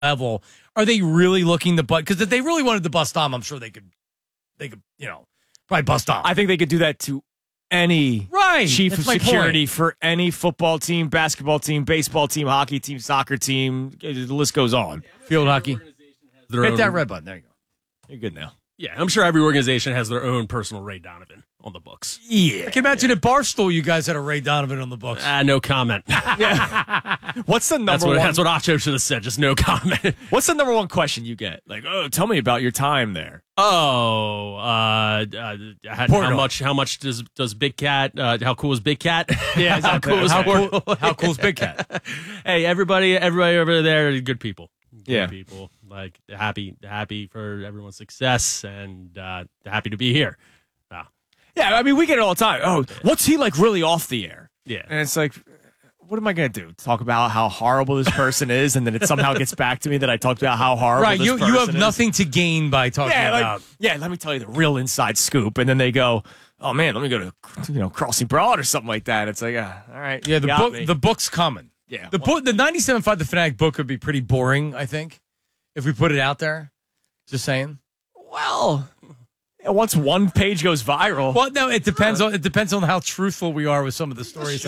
level, are they really looking to bust? Because if they really wanted to bust Dom, I'm sure they could, probably bust Dom. I think they could do that to any chief of security for any football team, basketball team, baseball team, hockey team, soccer team. The list goes on. Field hockey. Hit that red button. There you go. You're good now. Yeah, I'm sure every organization has their own personal Ray Donovan on the books. Yeah. I can imagine at Barstool you guys had a Ray Donovan on the books. No comment. What's the number one? That's what Acho should have said, just no comment. What's the number one question you get? Like, tell me about your time there. How much does Big Cat, how cool is Big Cat? Yeah, exactly. How cool is Big Cat? Hey, everybody over there, good people. Yeah. People. Like, happy for everyone's success and happy to be here. Yeah, I mean, we get it all the time. Oh, what's he like really off the air? Yeah. And it's like, what am I going to do? Talk about how horrible this person is, and then it somehow gets back to me that I talked about how horrible this person is? Right, you have nothing to gain by talking about. Let me tell you the real inside scoop. And then they go, oh, man, let me go to Crossing Broad or something like that. It's like, all right. Yeah, the book's coming. Yeah. The 97.5 The Fanatic book would be pretty boring, I think, if we put it out there. Just saying. Well, once one page goes viral. Well, no, it depends on how truthful we are with some of the stories.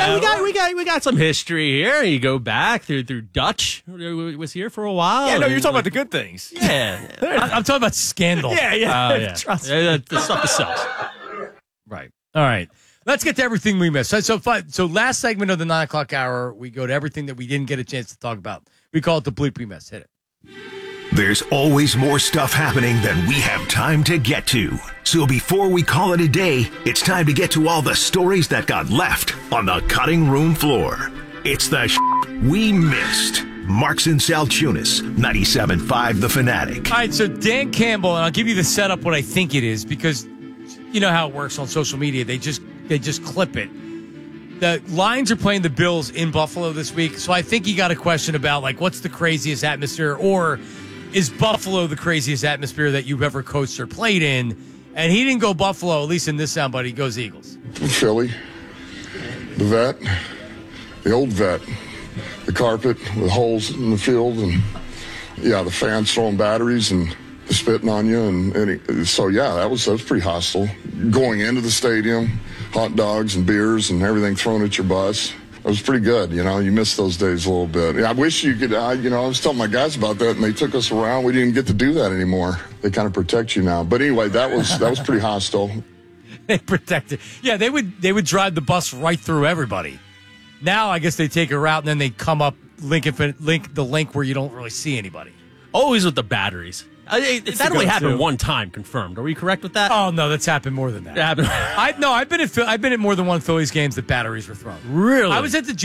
We got some history here. You go back through Dutch, who was here for a while. Yeah, no, you're talking about the good things. Yeah, I'm talking about scandal. Yeah. Trust me. The stuff that sells. Right. All right. Let's get to everything we missed. So last segment of the 9 o'clock hour, we go to everything that we didn't get a chance to talk about. We call it the bleep we missed. Hit it. There's always more stuff happening than we have time to get to. So before we call it a day, it's time to get to all the stories that got left on the cutting room floor. It's the we missed. Marks and Saltunis, 97.5 The Fanatic. All right, so Dan Campbell, and I'll give you the setup what I think it is, because you know how it works on social media. They just clip it. The Lions are playing the Bills in Buffalo this week, so I think you got a question about, like, what's the craziest atmosphere, or is Buffalo the craziest atmosphere that you've ever coached or played in? And he didn't go Buffalo, at least in this soundbite. He goes Eagles. Philly, the vet, the old vet, the carpet with holes in the field, and, the fans throwing batteries and spitting on you. That was pretty hostile. Going into the stadium, hot dogs and beers and everything thrown at your bus. It was pretty good, You miss those days a little bit. I wish you could, I was telling my guys about that, and they took us around. We didn't get to do that anymore. They kind of protect you now. But anyway, that was pretty hostile. They protected. Yeah, they would drive the bus right through everybody. Now I guess they take a route and then they come up, link the link where you don't really see anybody. Always with the batteries. That only happened one time, confirmed. Are we correct with that? Oh no, that's happened more than that. I've been at more than one Phillies games that batteries were thrown. Really? I was at the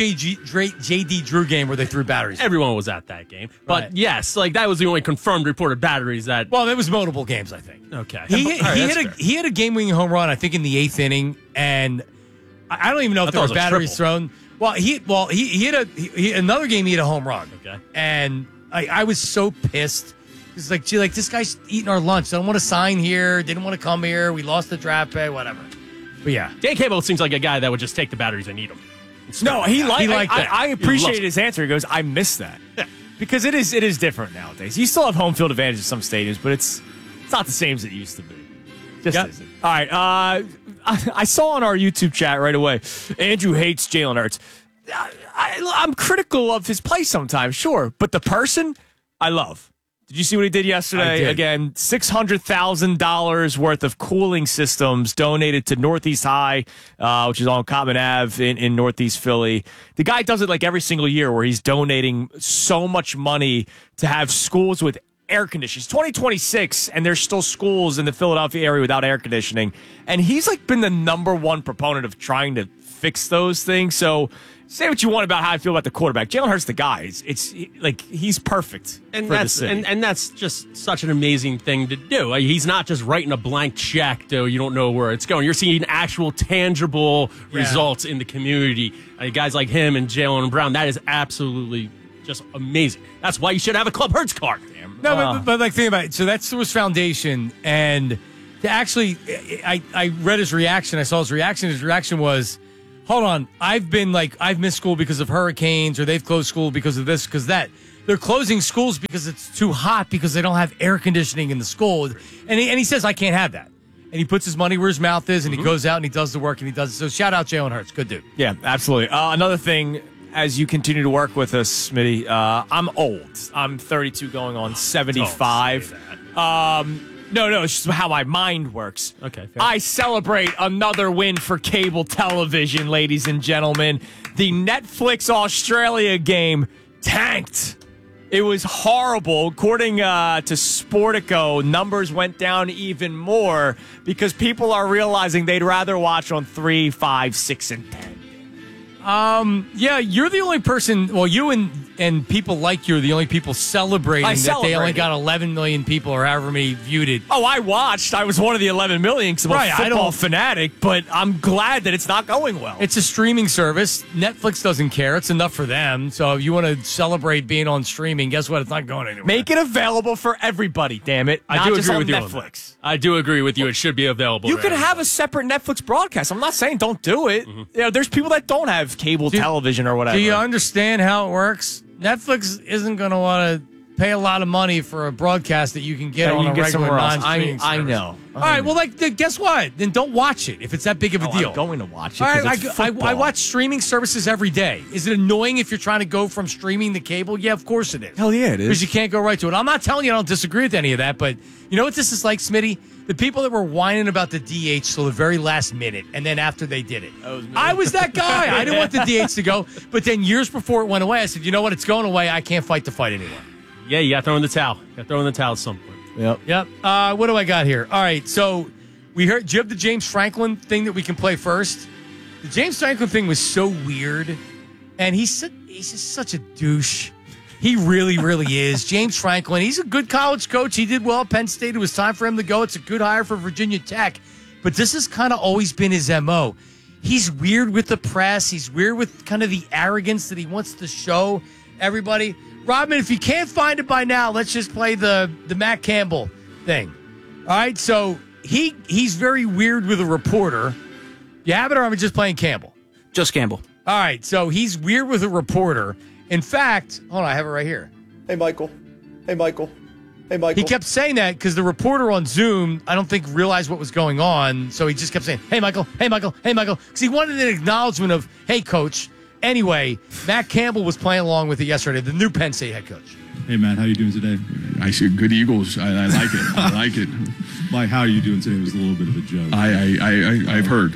JD Drew game where they threw batteries. Everyone was at that game, but yes, that was the only confirmed reported batteries that. Well, there was multiple games, I think. Okay, he had a game-winning home run, I think, in the 8th inning, and I don't even know if there were batteries thrown. Well, he had another game. He had a home run. Okay, and I was so pissed. It's like, gee, this guy's eating our lunch. I don't want to sign here. Didn't want to come here. We lost the draft pay, whatever. But yeah. Dan Campbell seems like a guy that would just take the batteries and eat them. No, he liked that. I appreciate his it. answer. He goes, I miss that. Yeah. Because it is different nowadays. You still have home field advantage in some stadiums, but it's not the same as it used to be. Just isn't. All right. I saw on our YouTube chat right away, Andrew hates Jalen Hurts. I'm critical of his play sometimes, sure. But the person, I love. Did you see what he did yesterday? Again, $600,000 worth of cooling systems donated to Northeast High, which is on Common Ave in Northeast Philly. The guy does it like every single year where he's donating so much money to have schools with air conditioning. It's 2026, and there's still schools in the Philadelphia area without air conditioning. And he's been the number one proponent of trying to fix those things. So say what you want about how I feel about the quarterback. Jalen Hurts, the guy. He's perfect for the city. And that's just such an amazing thing to do. He's not just writing a blank check, though you don't know where it's going. You're seeing actual tangible results in the community. Guys like him and Jalen Brown, that is absolutely just amazing. That's why you should have a Club Hurts card. No, but think about it. So that's through his foundation, and to actually, I read his reaction. I saw his reaction. His reaction was, hold on, I've missed school because of hurricanes, or they've closed school because of this, because that. they're closing schools because it's too hot because they don't have air conditioning in the school. And he says, I can't have that. And he puts his money where his mouth is, and he goes out and he does the work and he does it. So shout out Jalen Hurts. Good dude. Yeah, absolutely. Another thing, as you continue to work with us, Smitty, I'm old. I'm 32 going on 75. No, it's just how my mind works. Okay, fair. I celebrate another win for cable television, ladies and gentlemen. The Netflix Australia game tanked. It was horrible. According to Sportico, numbers went down even more because people are realizing they'd rather watch on 3, 5, 6, and 10. Yeah, you're the only person. Well, you and people like you are the only people celebrating that they only got 11 million people or however many viewed it. Oh, I watched. I was one of the 11 million because I'm a football fanatic, but I'm glad that it's not going well. It's a streaming service. Netflix doesn't care. It's enough for them. So if you want to celebrate being on streaming, guess what? It's not going anywhere. Make it available for everybody, damn it. I do just agree on with you Netflix. I do agree with you. It should be available. You could have a separate Netflix broadcast. I'm not saying don't do it. You know, there's people that don't have cable television or whatever. Do you understand how it works? Netflix isn't going to want to pay a lot of money for a broadcast that you can get on a regular non-streaming service. I know. All right, well, guess what? Then don't watch it if it's that big of a deal. I'm going to watch it. All right, I watch streaming services every day. Is it annoying if you're trying to go from streaming to cable? Yeah, of course it is. Hell yeah, it is. Because you can't go right to it. I'm not telling you I don't disagree with any of that, but you know what this is like, Smitty? The people that were whining about the DH till the very last minute, and then after they did it. I was that guy. I didn't want the DH to go, but then years before it went away, I said, you know what? It's going away. I can't fight the fight anymore. Yeah, you got to throw in the towel. You got to throw in the towel at some point. Yep. What do I got here? All right, so we heard. Do you have the James Franklin thing that we can play first? The James Franklin thing was so weird, and he's just such a douche. He really, really is. James Franklin, he's a good college coach. He did well at Penn State. It was time for him to go. It's a good hire for Virginia Tech. But this has kind of always been his MO. He's weird with the press. He's weird with kind of the arrogance that he wants to show everybody. Rodman, if you can't find it by now, let's just play the Matt Campbell thing. All right, so he's very weird with a reporter. You have it, or am I just playing Campbell? Just Campbell. All right, so he's weird with a reporter. In fact, hold on, I have it right here. Hey, Michael. Hey, Michael. Hey, Michael. He kept saying that because the reporter on Zoom, I don't think, realized what was going on. So he just kept saying, hey, Michael, hey, Michael, hey, Michael. Because he wanted an acknowledgement of, hey, coach. Anyway, Matt Campbell was playing along with it yesterday, the new Penn State head coach. Hey, Matt, how you doing today? I see good Eagles. I like it. I like it. My how you doing today was a little bit of a joke. I've heard.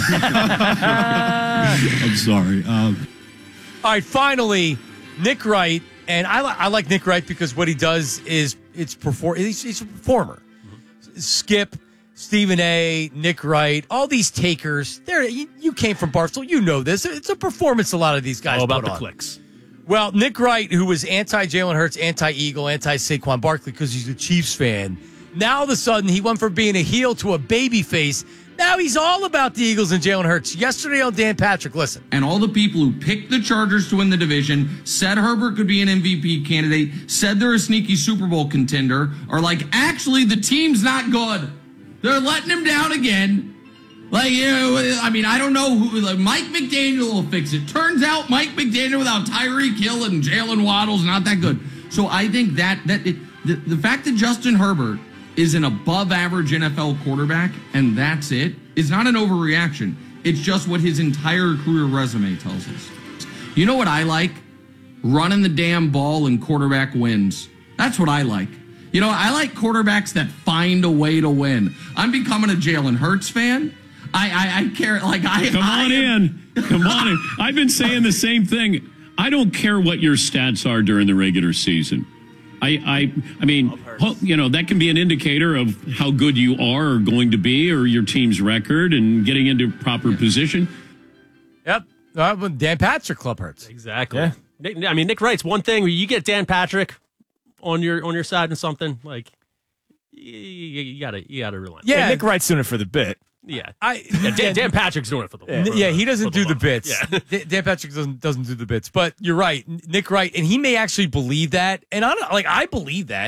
I'm sorry. All right, finally, Nick Wright, and I like Nick Wright because what he does is he's a performer. Skip, Stephen A., Nick Wright, all these takers. You came from Barstool, you know this. It's a performance a lot of these guys all about put the on. clicks. Well, Nick Wright, who was anti-Jalen Hurts, anti-Eagle, anti-Saquon Barkley because he's a Chiefs fan, now all of a sudden he went from being a heel to a baby face. Now he's all about the Eagles and Jalen Hurts. Yesterday on Dan Patrick, listen. And all the people who picked the Chargers to win the division, said Herbert could be an MVP candidate, said they're a sneaky Super Bowl contender, are like, actually, the team's not good. They're letting him down again. Like, you know, I mean, I don't know who. Like, Mike McDaniel will fix it. Turns out Mike McDaniel without Tyreek Hill and Jalen Waddle's not that good. So I think the fact that Justin Herbert is an above-average NFL quarterback, and that's it, is not an overreaction. It's just what his entire career resume tells us. You know what I like? Running the damn ball and quarterback wins. That's what I like. You know, I like quarterbacks that find a way to win. I'm becoming a Jalen Hurts fan. I care. Like Come on in. I've been saying the same thing. I don't care what your stats are during the regular season. I mean, you know, that can be an indicator of how good you are or going to be, or your team's record and getting into proper position. Yep. Dan Patrick Club Hurts. Exactly. Yeah. I mean, Nick Wright's one thing. You get Dan Patrick on your side and something, like, you gotta relent. Yeah, Nick Wright's doing it for the bit. Yeah. Dan Patrick's doing it for the he doesn't do the bits. Yeah. Dan Patrick doesn't do the bits. But you're right, Nick Wright, and he may actually believe that. And I believe that.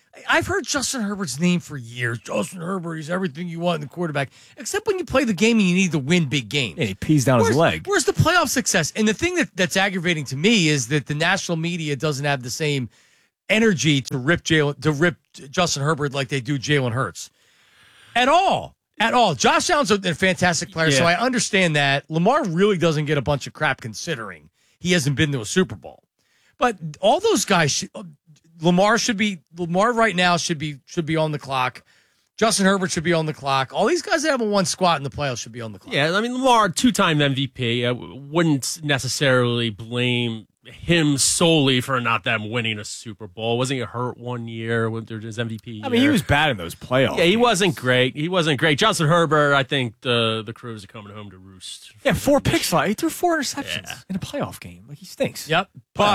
I've heard Justin Herbert's name for years. Justin Herbert, he's everything you want in the quarterback, except when you play the game and you need to win big games. And he pees down his leg. Where's the playoff success? And the thing that's aggravating to me is that the national media doesn't have the same energy to rip Justin Herbert like they do Jalen Hurts. At all. Josh Allen's a fantastic player, so I understand that. Lamar really doesn't get a bunch of crap considering he hasn't been to a Super Bowl. But all those guys, Lamar right now should be on the clock. Justin Herbert should be on the clock. All these guys that haven't won squat in the playoffs should be on the clock. Yeah, I mean, Lamar, 2-time MVP. I wouldn't necessarily blame him solely for not them winning a Super Bowl. Wasn't he hurt one year when there was MVP year? I mean, he was bad in those playoffs. Yeah, he wasn't great. Justin Herbert, I think the Crews are coming home to roost. Yeah, 4 picks. He threw 4 interceptions in a playoff game. Like, he stinks. Yep.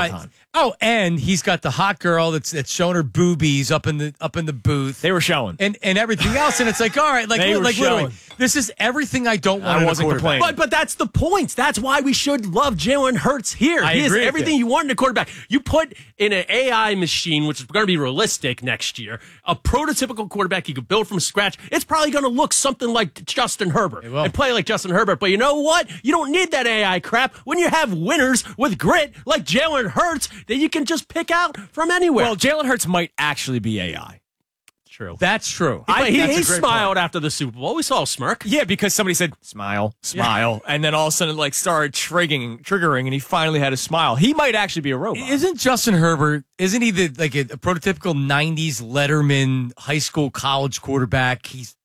And he's got the hot girl that's showing her boobies up in the booth. They were showing. And everything else. And it's like, all right, literally, this is everything I don't want. I wasn't complaining. But that's the point. That's why we should love Jalen Hurts here. He is everything you want in a quarterback. You put in an AI machine, which is going to be realistic next year, a prototypical quarterback you could build from scratch. It's probably going to look something like Justin Herbert and play like Justin Herbert. But you know what? You don't need that AI crap when you have winners with grit like Jalen Hurts that you can just pick out from anywhere. Well, Jalen Hurts might actually be AI. True. That's true. He smiled after the Super Bowl. We saw a smirk. Yeah, because somebody said, smile, and then all of a sudden started triggering, and he finally had a smile. He might actually be a robot. Isn't Justin Herbert, isn't he a prototypical 90s Letterman high school college quarterback? He's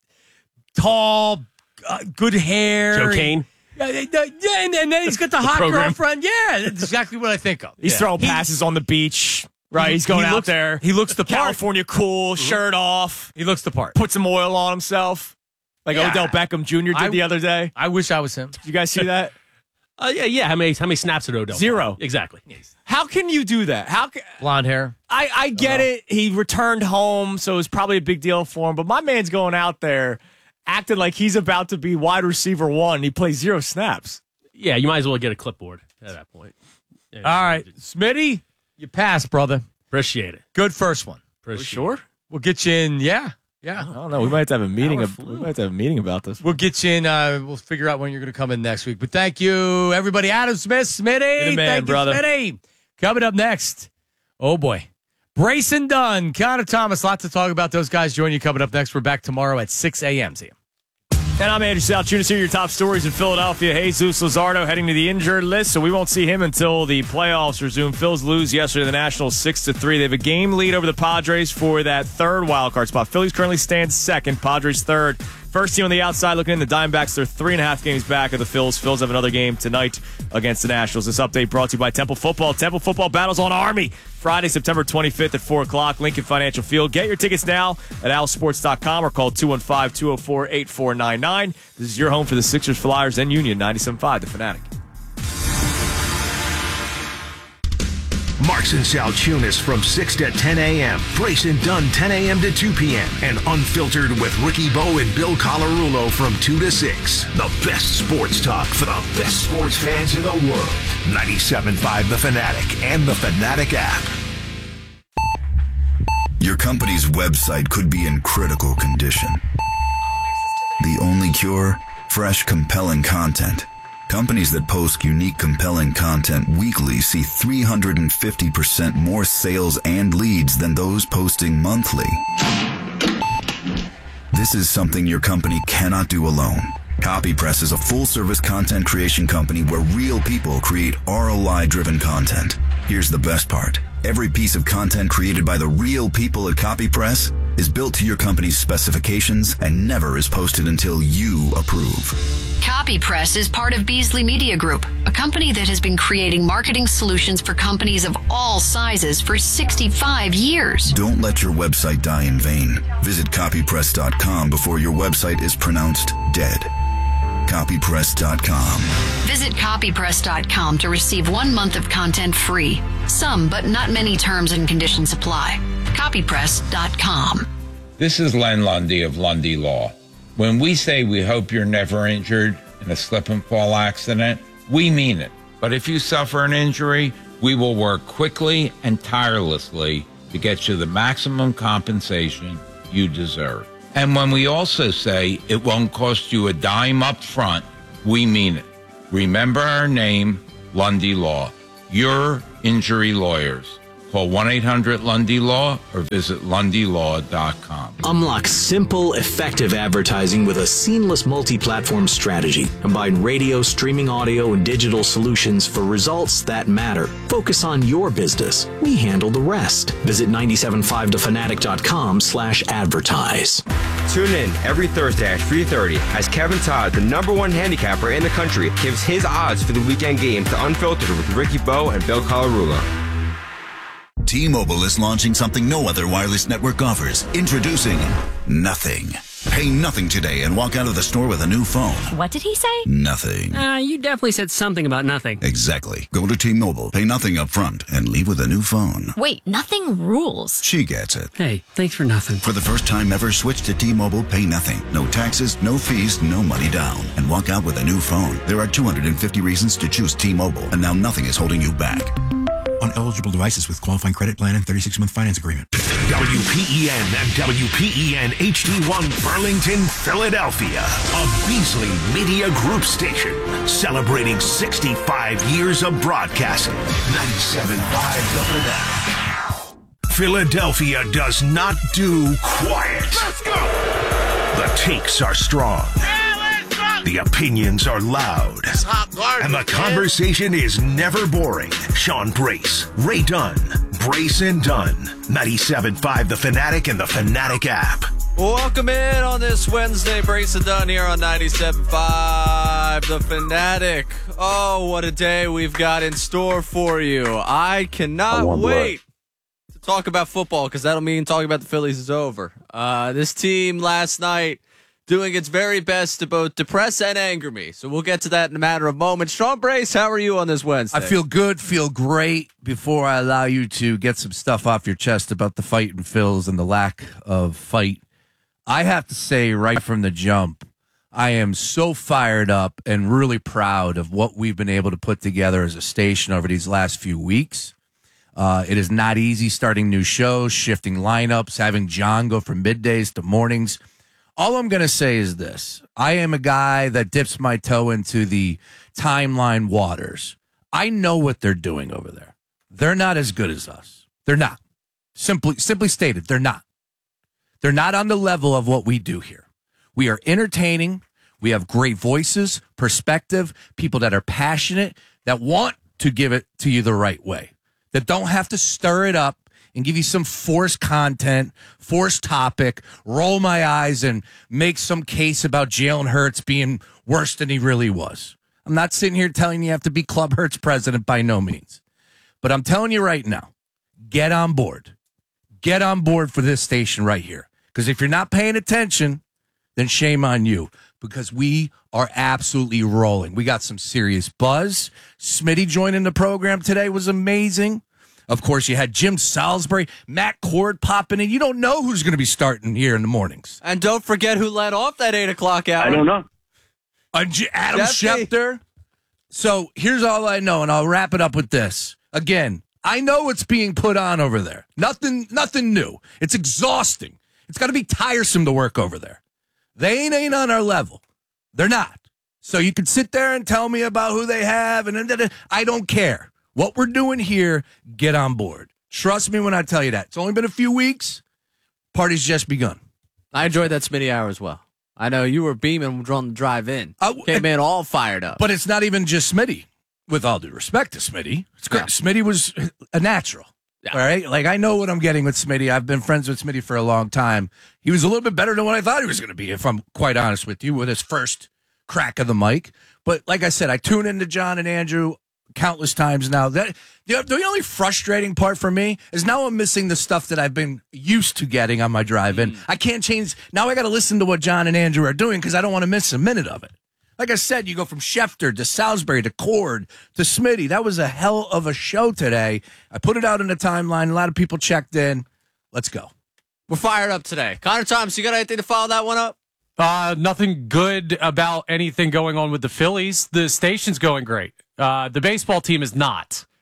tall, good hair. Joe Kane. Yeah, and then he's got the hot girlfriend. Yeah, that's exactly what I think of. He's throwing passes on the beach. Right, he's going out there. He looks the part. California cool, shirt off. He looks the part. Put some oil on himself, like Odell Beckham Jr. did the other day. I wish I was him. Did you guys see that? Yeah. How many snaps did Odell? 0. Exactly. How can you do that? Blonde hair. I get it. He returned home, so it was probably a big deal for him. But my man's going out there, acting like he's about to be wide receiver 1. He plays 0 snaps. Yeah, you might as well get a clipboard at that point. Yeah, all right, Smitty. You passed, brother. Appreciate it. Good first one. Sure? We'll get you in. Yeah. I don't know. We might have to have a meeting. We might have to have a meeting about this. We'll get you in. We'll figure out when you're going to come in next week. But thank you, everybody. Adam Smith, Smitty. You're the man, brother. Smitty. Coming up next. Oh, boy. Brayson Dunn, Connor Thomas. Lots to talk about. Those guys join you coming up next. We're back tomorrow at 6 a.m. See you. And I'm Andrew Salchunas here, your top stories in Philadelphia. Jesus Luzardo heading to the injured list, so we won't see him until the playoffs resume. Phils lose yesterday to the Nationals 6-3. They have a game lead over the Padres for that third wildcard spot. Phillies currently stand second, Padres third. First team on the outside looking in. The Diamondbacks, they're 3.5 games back of the Phils. Phils have another game tonight against the Nationals. This update brought to you by Temple Football. Temple Football battles on Army Friday, September 25th at 4 o'clock, Lincoln Financial Field. Get your tickets now at owlsports.com or call 215-204-8499. This is your home for the Sixers, Flyers, and Union, 97.5, The Fanatic. Marks and Salchunas from 6 to 10 a.m. Brayson Dunn 10 a.m. to 2 p.m. And Unfiltered with Ricky Bo and Bill Colarulo from 2 to 6. The best sports talk for the best sports fans in the world. 97.5 The Fanatic and The Fanatic app. Your company's website could be in critical condition. The only cure? Fresh, compelling content. Companies that post unique, compelling content weekly see 350% more sales and leads than those posting monthly. This is something your company cannot do alone. CopyPress is a full-service content creation company where real people create ROI-driven content. Here's the best part. Every piece of content created by the real people at CopyPress is built to your company's specifications and never is posted until you approve. CopyPress is part of Beasley Media Group, a company that has been creating marketing solutions for companies of all sizes for 65 years. Don't let your website die in vain. Visit copypress.com before your website is pronounced dead. Copypress.com. Visit copypress.com to receive 1 month of content free. Some, but not many terms and conditions apply. Copypress.com. This is Len Lundy of Lundy Law. When we say we hope you're never injured in a slip and fall accident, we mean it. But if you suffer an injury, we will work quickly and tirelessly to get you the maximum compensation you deserve. And when we also say it won't cost you a dime up front, we mean it. Remember our name, Lundy Law. Your injury lawyers. Call 1-800-LUNDY-LAW or visit LundyLaw.com. Unlock simple, effective advertising with a seamless multi-platform strategy. Combine radio, streaming audio, and digital solutions for results that matter. Focus on your business. We handle the rest. Visit 975thefanatic.com/advertise. Tune in every Thursday at 3:30 as Kevin Todd, the #1 handicapper in the country, gives his odds for the weekend games to Unfiltered with Ricky Bowe and Bill Calarula. T-Mobile is launching something no other wireless network offers. Introducing Nothing. Pay nothing today and walk out of the store with a new phone. What did he say? Nothing. You definitely said something about nothing. Exactly. Go to T-Mobile, pay nothing up front, and leave with a new phone. Wait, nothing rules. She gets it. Hey, thanks for nothing. For the first time ever, switch to T-Mobile, pay nothing. No taxes, no fees, no money down. And walk out with a new phone. There are 250 reasons to choose T-Mobile, and now nothing is holding you back. On eligible devices with qualifying credit plan and 36-month finance agreement. WPEN and WPEN HD1 Burlington, Philadelphia. A Beasley Media Group station celebrating 65 years of broadcasting. 97.5 The Fanatic. Philadelphia does not do quiet. Let's go! The takes are strong. The opinions are loud. And the conversation is never boring. Sean Brace, Ray Dunn, Brace and Dunn. 97.5 The Fanatic and the Fanatic app. Welcome in on this Wednesday. Brace and Dunn here on 97.5 The Fanatic. Oh, what a day we've got in store for you. I cannot wait to talk about football because that'll mean talking about the Phillies is over. This team last night doing its very best to both depress and anger me. So we'll get to that in a matter of moments. Sean Brace, how are you on this Wednesday? I feel good, feel great. Before I allow you to get some stuff off your chest about the fight in Phils and the lack of fight, I have to say right from the jump, I am so fired up and really proud of what we've been able to put together as a station over these last few weeks. It is not easy starting new shows, shifting lineups, having John go from middays to mornings. All I'm going to say is this. I am a guy that dips my toe into the timeline waters. I know what they're doing over there. They're not as good as us. They're not. Simply stated, they're not. They're not on the level of what we do here. We are entertaining. We have great voices, perspective, people that are passionate, that want to give it to you the right way, that don't have to stir it up and give you some forced content, forced topic, roll my eyes and make some case about Jalen Hurts being worse than he really was. I'm not sitting here telling you have to be Club Hurts president by no means. But I'm telling you right now, get on board. Get on board for this station right here. Because if you're not paying attention, then shame on you. Because we are absolutely rolling. We got some serious buzz. Smitty joining the program today was amazing. Of course, you had Jim Salisbury, Matt Cord popping in. You don't know who's going to be starting here in the mornings. And don't forget who led off that 8 o'clock hour. I don't know. Adam Schefter. So here's all I know, and I'll wrap it up with this. Again, I know what's being put on over there. Nothing new. It's exhausting. It's got to be tiresome to work over there. They ain't on our level. They're not. So you can sit there and tell me about who they have, and I don't care. What we're doing here, get on board. Trust me when I tell you that. It's only been a few weeks. Party's just begun. I enjoyed that Smitty hour as well. I know you were beaming on the drive in. Came in all fired up. But it's not even just Smitty. With all due respect to Smitty. It's great. Yeah. Smitty was a natural. Yeah. All right? Like, I know what I'm getting with Smitty. I've been friends with Smitty for a long time. He was a little bit better than what I thought he was going to be, if I'm quite honest with you, with his first crack of the mic. But like I said, I tune into John and Andrew countless times now. That the only frustrating part for me is now I'm missing the stuff that I've been used to getting on my drive-in. I can't change. Now I got to listen to what John and Andrew are doing because I don't want to miss a minute of it. Like I said, you go from Schefter to Salisbury to Cord to Smitty. That was a hell of a show today. I put it out in the timeline. A lot of people checked in. Let's go. We're fired up today. Connor Thomas, you got anything to follow that one up? Nothing good about anything going on with the Phillies. The station's going great. The baseball team is not.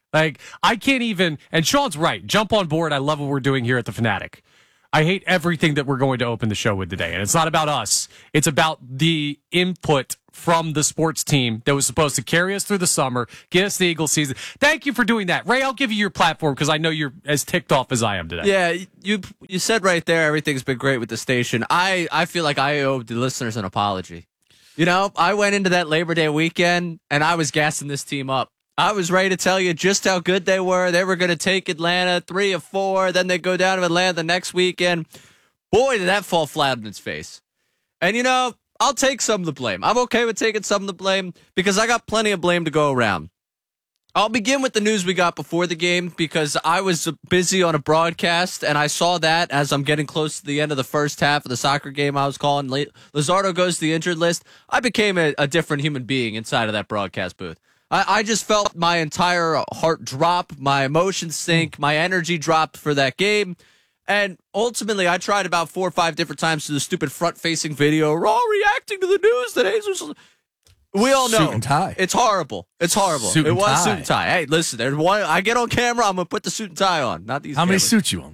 Like, I can't even, and Sean's right, jump on board. I love what we're doing here at The Fanatic. I hate everything that we're going to open the show with today. And it's not about us. It's about the input from the sports team that was supposed to carry us through the summer, get us the Eagles season. Thank you for doing that. Ray, I'll give you your platform because I know you're as ticked off as I am today. Yeah, you said right there everything's been great with the station. I feel like I owe the listeners an apology. You know, I went into that Labor Day weekend, and I was gassing this team up. I was ready to tell you just how good they were. They were going to take Atlanta 3 of 4. Then they go down to Atlanta the next weekend. Boy, did that fall flat on its face. And, you know, I'll take some of the blame. I'm okay with taking some of the blame because I got plenty of blame to go around. I'll begin with the news we got before the game because I was busy on a broadcast, and I saw that as I'm getting close to the end of the first half of the soccer game I was calling. Luzardo goes to the injured list. I became a different human being inside of that broadcast booth. I just felt my entire heart drop, my emotions sink, my energy dropped for that game. And ultimately, I tried about 4 or 5 different times to the stupid front-facing video. We're all reacting to the news that Jesus. We all know. Suit and tie. It's horrible. It's horrible. Suit it and was tie. suit and tie. Hey, listen, there's one. I get on camera, I'm going to put the suit and tie on. Not these How many cameras. suits you own?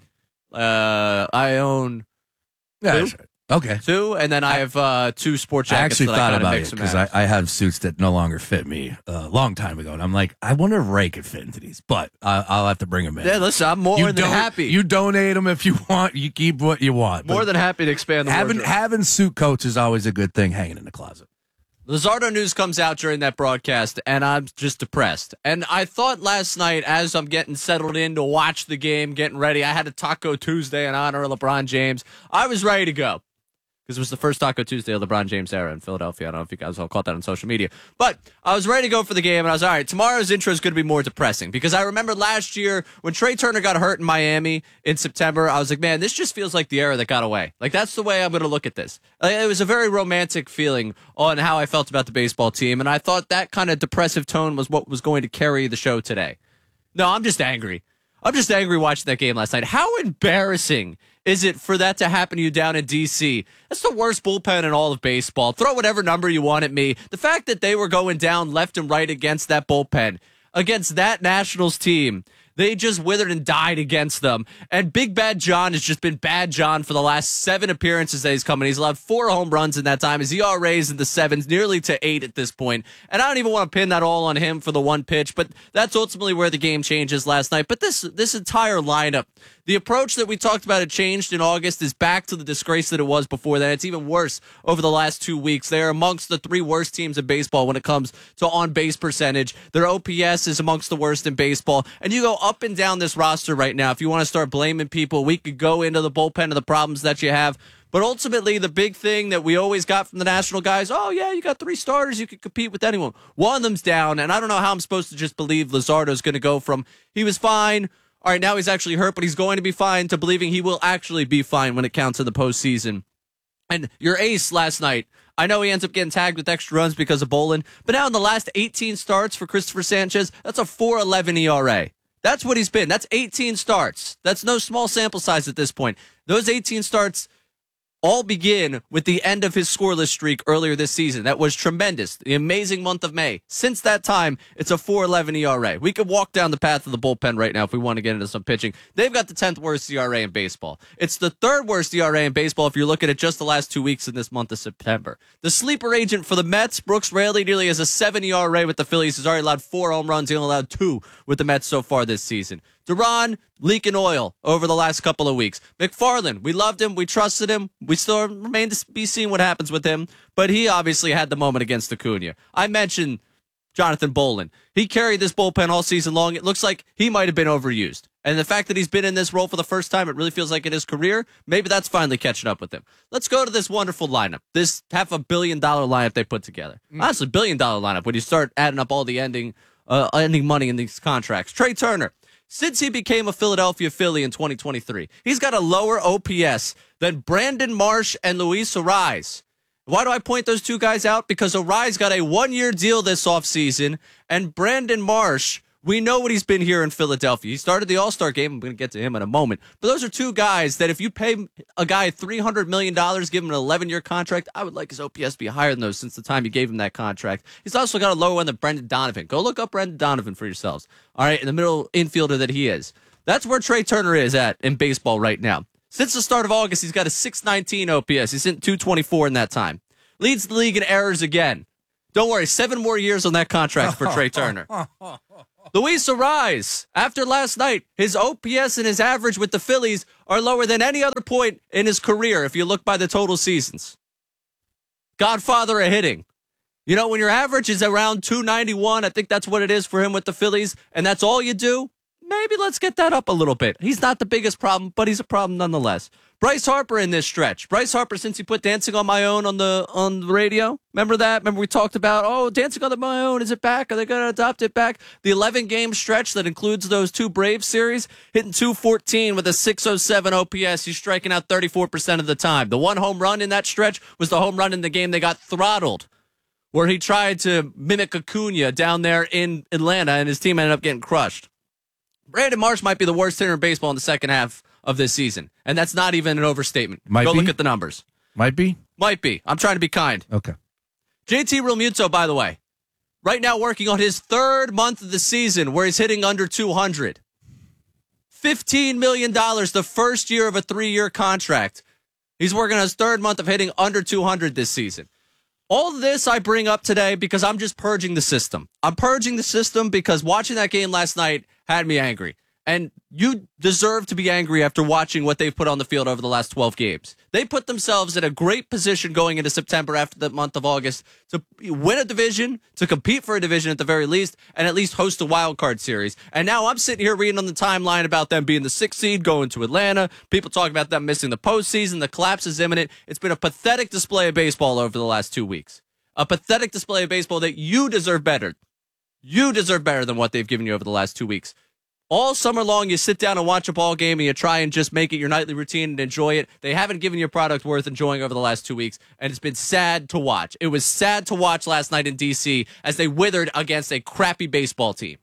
I own Yeah, 2. that's right. Okay. 2, and then I have 2 sport I jackets actually that thought I about mix it and because match. I have suits that no longer fit me a long time ago. And I'm like, I wonder if Ray could fit into these, but I'll have to bring them in. Yeah, listen, I'm more than happy. You donate them if you want. You keep what you want. More than happy to expand the wardrobe. Having suit coats is always a good thing hanging in the closet. Luzardo news comes out during that broadcast, and I'm just depressed. And I thought last night, as I'm getting settled in to watch the game, getting ready, I had a Taco Tuesday in honor of LeBron James. I was ready to go. Because it was the first Taco Tuesday of LeBron James era in Philadelphia. I don't know if you guys all caught that on social media. But I was ready to go for the game, and I was, all right, tomorrow's intro is going to be more depressing. Because I remember last year when Trey Turner got hurt in Miami in September, I was like, man, this just feels like the era that got away. Like, that's the way I'm going to look at this. It was a very romantic feeling on how I felt about the baseball team, and I thought that kind of depressive tone was what was going to carry the show today. No, I'm just angry. I'm just angry watching that game last night. How embarrassing is it for that to happen to you down in D.C.? That's the worst bullpen in all of baseball. Throw whatever number you want at me. The fact that they were going down left and right against that bullpen, against that Nationals team, they just withered and died against them. And Big Bad John has just been Bad John for the last 7 appearances that he's come in. He's allowed 4 home runs in that time. His ERA is in the 7s, nearly to 8 at this point. And I don't even want to pin that all on him for the one pitch, but that's ultimately where the game changes last night. But this entire lineup, the approach that we talked about, it changed in August, is back to the disgrace that it was before that. It's even worse over the last 2 weeks. They're amongst the 3 worst teams in baseball when it comes to on-base percentage. Their OPS is amongst the worst in baseball. And you go up and down this roster right now. If you want to start blaming people, we could go into the bullpen of the problems that you have. But ultimately, the big thing that we always got from the National guys, oh, yeah, you got 3 starters. You could compete with anyone. One of them's down, and I don't know how I'm supposed to just believe Luzardo's going to go from he was fine, all right, now he's actually hurt, but he's going to be fine, to believing he will actually be fine when it counts in the postseason. And your ace last night, I know he ends up getting tagged with extra runs because of Bolin, but now in the last 18 starts for Christopher Sanchez, that's a 4.11 ERA. That's what he's been. That's 18 starts. That's no small sample size at this point. Those 18 starts all begin with the end of his scoreless streak earlier this season. That was tremendous. The amazing month of May. Since that time, it's a 4.11 ERA. We could walk down the path of the bullpen right now if we want to get into some pitching. They've got the 10th worst ERA in baseball. It's the 3rd worst ERA in baseball if you're looking at just the last 2 weeks in this month of September. The sleeper agent for the Mets, Brooks Raley, nearly has a 7 ERA with the Phillies. He's already allowed 4 home runs. He only allowed 2 with the Mets so far this season. Duran, leaking oil over the last couple of weeks. McFarland, we loved him. We trusted him. We still remain to be seen what happens with him. But he obviously had the moment against Acuna. I mentioned Jonathan Bolin. He carried this bullpen all season long. It looks like he might have been overused. And the fact that he's been in this role for the first time, it really feels like in his career, maybe that's finally catching up with him. Let's go to this wonderful lineup, this $500 million lineup they put together. Honestly, $1 billion lineup when you start adding up all the ending money in these contracts. Trey Turner. Since he became a Philadelphia Philly in 2023, he's got a lower OPS than Brandon Marsh and Luis Arraez. Why do I point those 2 guys out? Because Arraez got a 1-year deal this offseason, and Brandon Marsh We know what he's been here in Philadelphia. He started the All-Star game. I'm going to get to him in a moment. But those are two guys that if you pay a guy $300 million, give him an 11-year contract, I would like his OPS to be higher than those since the time you gave him that contract. He's also got a lower one than Brendan Donovan. Go look up Brendan Donovan for yourselves. All right, in the middle infielder that he is. That's where Trey Turner is at in baseball right now. Since the start of August, he's got a 619 OPS. He's hit 224 in that time. Leads the league in errors again. Don't worry, 7 more years on that contract for Trey Turner. Luis Arise, after last night, his OPS and his average with the Phillies are lower than any other point in his career if you look by the total seasons. Godfather of hitting. You know, when your average is around 291, I think that's what it is for him with the Phillies, and that's all you do, maybe let's get that up a little bit. He's not the biggest problem, but he's a problem nonetheless. Bryce Harper in this stretch. Bryce Harper, since he put Dancing on My Own on the radio. Remember that? Remember we talked about, Dancing on My Own, is it back? Are they going to adopt it back? The 11-game stretch that includes those 2 Braves series, hitting 214 with a 607 OPS. He's striking out 34% of the time. The one home run in that stretch was the home run in the game they got throttled, where he tried to mimic Acuna down there in Atlanta, and his team ended up getting crushed. Brandon Marsh might be the worst hitter in baseball in the second half of this season, and that's not even an overstatement. Go look at the numbers. Might be? Might be. I'm trying to be kind. Okay. JT Realmuto, by the way, right now working on his 3rd month of the season where he's hitting under 200. $15 million, the first year of a 3-year contract. He's working on his 3rd month of hitting under 200 this season. All of this I bring up today because I'm just purging the system. I'm purging the system because watching that game last night had me angry. And you deserve to be angry after watching what they've put on the field over the last 12 games. They put themselves in a great position going into September after the month of August to win a division, to compete for a division at the very least, and at least host a wild card series. And now I'm sitting here reading on the timeline about them being the 6th seed, going to Atlanta. People talking about them missing the postseason. The collapse is imminent. It's been a pathetic display of baseball over the last 2 weeks. A pathetic display of baseball that you deserve better. You deserve better than what they've given you over the last 2 weeks. All summer long, you sit down and watch a ball game and you try and just make it your nightly routine and enjoy it. They haven't given you a product worth enjoying over the last 2 weeks, and it's been sad to watch. It was sad to watch last night in D.C. as they withered against a crappy baseball team.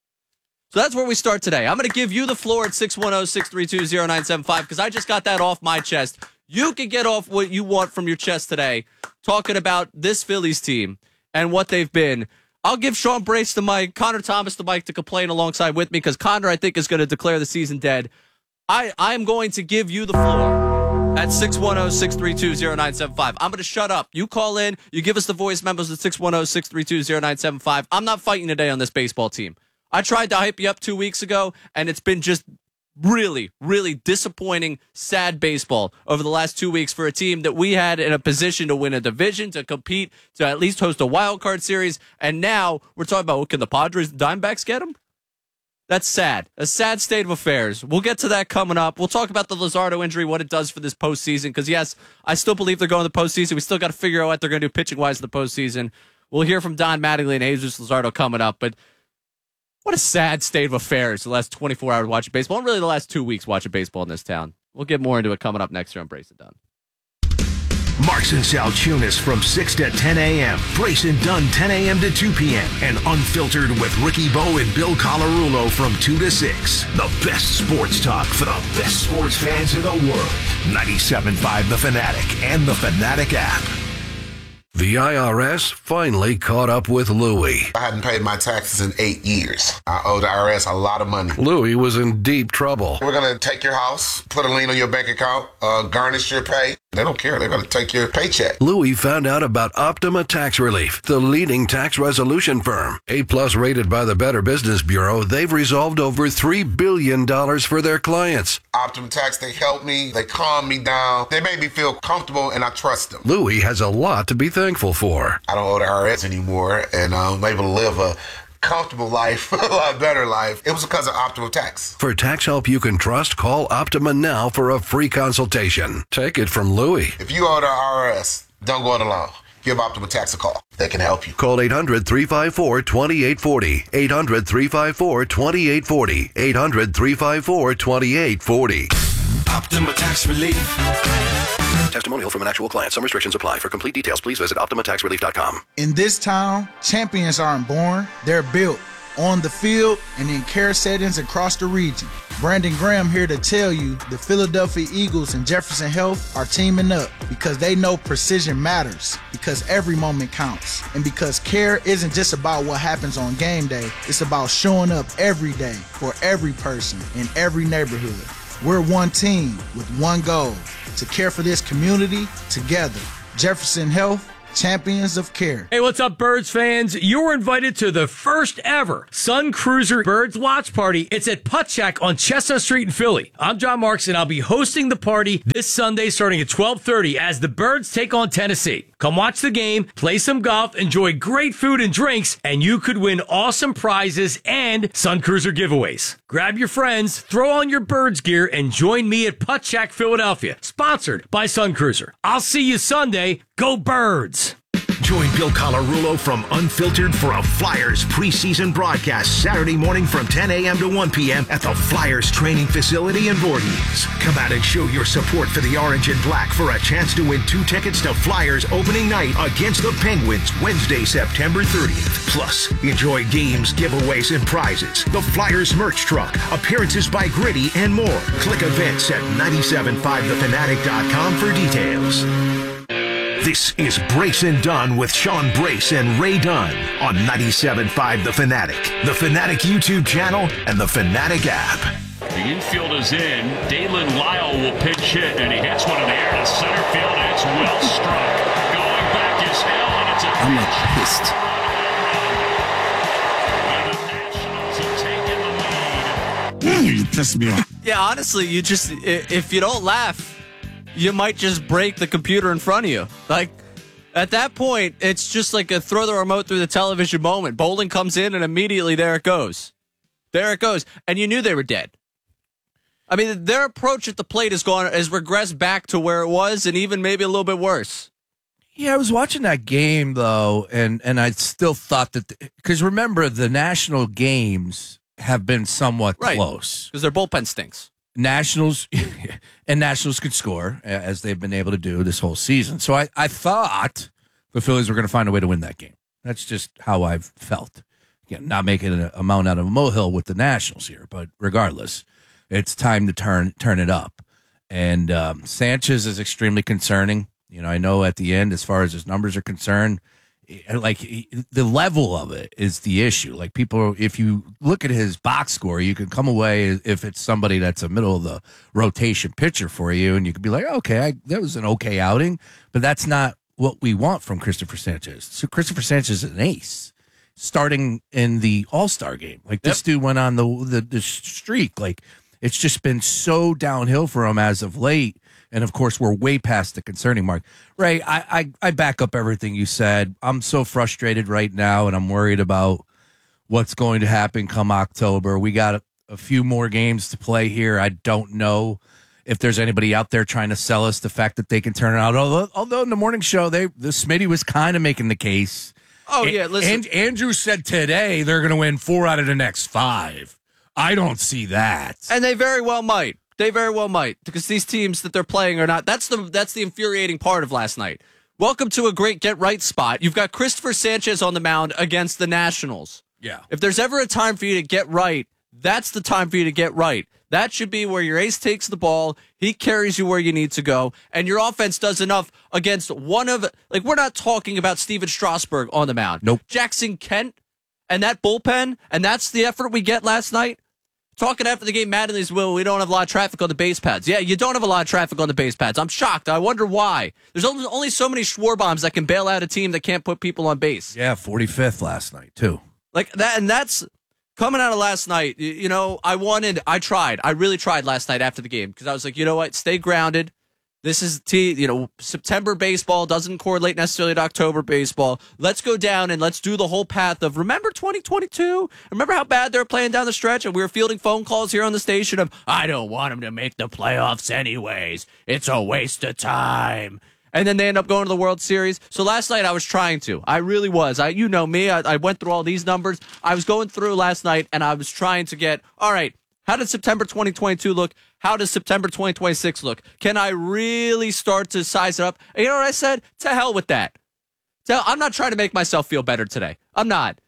So that's where we start today. I'm going to give you the floor at 610-632-0975 because I just got that off my chest. You can get off what you want from your chest today talking about this Phillies team and what they've been. I'll give Sean Brace the mic, Connor Thomas the mic to complain alongside with me because Connor, I think, is going to declare the season dead. I'm going to give you the floor at 610-632-0975. I'm going to shut up. You call in. You give us the voice memos at 610-632-0975. I'm not fighting today on this baseball team. I tried to hype you up 2 weeks ago, and it's been just really, really disappointing, sad baseball over the last 2 weeks for a team that we had in a position to win a division, to compete, to at least host a wild card series. And now we're talking about, can the Padres and Diamondbacks get them? That's sad. A sad state of affairs. We'll get to that coming up. We'll talk about the Luzardo injury, what it does for this postseason. Because, yes, I still believe they're going to the postseason. We still got to figure out what they're going to do pitching-wise in the postseason. We'll hear from Don Mattingly and Jesus Luzardo coming up. But what a sad state of affairs the last 24 hours watching baseball, and really the last 2 weeks watching baseball in this town. We'll get more into it coming up next year on Brace and Dunn. Marks and Salchunas from 6 to 10 a.m. Brace and Dunn 10 a.m. to 2 p.m. And Unfiltered with Ricky Bo and Bill Colarulo from 2 to 6. The best sports talk for the best sports fans in the world. 97.5 The Fanatic and The Fanatic app. The IRS finally caught up with Louie. I hadn't paid my taxes in 8 years. I owe the IRS a lot of money. Louie was in deep trouble. We're going to take your house, put a lien on your bank account, garnish your pay. They don't care. They're going to take your paycheck. Louie found out about Optima Tax Relief, the leading tax resolution firm. A-plus rated by the Better Business Bureau, they've resolved over $3 billion for their clients. Optima Tax, they helped me. They calmed me down. They made me feel comfortable, and I trust them. Louie has a lot to be thankful for. I don't owe the IRS anymore, and I'm able to live a comfortable life, a lot better life. It was because of Optima Tax. For tax help you can trust, call Optima now for a free consultation. Take it from Louie. If you owe the IRS, don't go it alone. Give Optima Tax a call. They can help you. Call 800-354-2840. 800-354-2840. 800-354-2840. Optima Tax Relief. Testimonial from an actual client. Some restrictions apply. For complete details, please visit OptimaTaxRelief.com. In this town, champions aren't born, they're built. on the field, and in care settings across the region. Brandon Graham here to tell you the Philadelphia Eagles and Jefferson Health are teaming up because they know precision matters, because every moment counts, and because care isn't just about what happens on game day, it's about showing up every day for every person in every neighborhood. We're one team with one goal, to care for this community together. Jefferson Health, champions of care. Hey, what's up, Birds fans? You're invited to the first ever Sun Cruiser Birds Watch Party. It's at Putt Shack on Chestnut Street in Philly. I'm John Marks, and I'll be hosting the party this Sunday starting at 12:30 as the Birds take on Tennessee. Come watch the game, play some golf, enjoy great food and drinks, and you could win awesome prizes and Sun Cruiser giveaways. Grab your friends, throw on your Birds gear, and join me at Putt Shack, Philadelphia, sponsored by Sun Cruiser. I'll see you Sunday. Go Birds! Join Bill Colarulo from Unfiltered for a Flyers preseason broadcast Saturday morning from 10 a.m. to 1 p.m. at the Flyers training facility in Voorhees. Come out and show your support for the Orange and Black for a chance to win 2 tickets to Flyers opening night against the Penguins Wednesday, September 30th. Plus, enjoy games, giveaways, and prizes, the Flyers merch truck, appearances by Gritty, and more. Click events at 975thefanatic.com for details. This is Brace and Dunn with Sean Brace and Ray Dunn on 97.5 The Fanatic, The Fanatic YouTube channel, and The Fanatic app. The infield is in. Dalen Lyle will pitch hit, and he hits one in the air to center field, and it's well struck. Going back is Hill, and it's a pitch. I'm not pissed. And the Nationals have taken the lead. You pissed me off. Yeah, honestly, if you don't laugh, you might just break the computer in front of you. Like, at that point, it's just like a throw the remote through the television moment. Bowling comes in, and immediately there it goes. There it goes. And you knew they were dead. I mean, their approach at the plate has regressed back to where it was, and even maybe a little bit worse. Yeah, I was watching that game, though, and I still thought that, because remember, the national games have been somewhat close. Because their bullpen stinks. Nationals could score, as they've been able to do this whole season. So I thought the Phillies were going to find a way to win that game. That's just how I've felt. Again, not making a mountain out of a molehill with the Nationals here, but regardless, it's time to turn it up. And Sanchez is extremely concerning. You know, I know at the end, as far as his numbers are concerned, like the level of it is the issue. Like people, if you look at his box score, you can come away if it's somebody that's a middle of the rotation pitcher for you, and you could be like, okay, that was an okay outing, but that's not what we want from Christopher Sanchez. So Christopher Sanchez is an ace starting in the All-Star game. Like this dude went on the streak. Like it's just been so downhill for him as of late. And, of course, we're way past the concerning mark. Ray, I back up everything you said. I'm so frustrated right now, and I'm worried about what's going to happen come October. We got a few more games to play here. I don't know if there's anybody out there trying to sell us the fact that they can turn it out. Although in the morning show, the Smitty was kind of making the case. Oh, yeah, listen. Andrew said today they're going to win 4 out of the next 5. I don't see that. And they very well might. They very well might, because these teams that they're playing are not. That's the infuriating part of last night. Welcome to a great get-right spot. You've got Christopher Sanchez on the mound against the Nationals. Yeah. If there's ever a time for you to get right, that's the time for you to get right. That should be where your ace takes the ball, he carries you where you need to go, and your offense does enough against one of, like, we're not talking about Steven Strasburg on the mound. Nope. Jackson Kent and that bullpen, and that's the effort we get last night. Talking after the game, Mattingly's we don't have a lot of traffic on the base pads. Yeah, you don't have a lot of traffic on the base pads. I'm shocked. I wonder why. There's only so many Schwarbombs that can bail out a team that can't put people on base. Yeah, 45th last night, too. Like that, and that's coming out of last night. You know, I really tried last night after the game, because I was like, you know what, stay grounded. This is September baseball doesn't correlate necessarily to October baseball. Let's go down and let's do the whole path of, remember 2022? Remember how bad they were playing down the stretch? And we were fielding phone calls here on the station of, I don't want them to make the playoffs anyways. It's a waste of time. And then they end up going to the World Series. So last night I was trying to. I really was. You know me. I went through all these numbers. I was going through last night, and I was trying to get, all right, how did September 2022 look? How does September 2026 look? Can I really start to size it up? And you know what I said? To hell with that. I'm not trying to make myself feel better today. I'm not.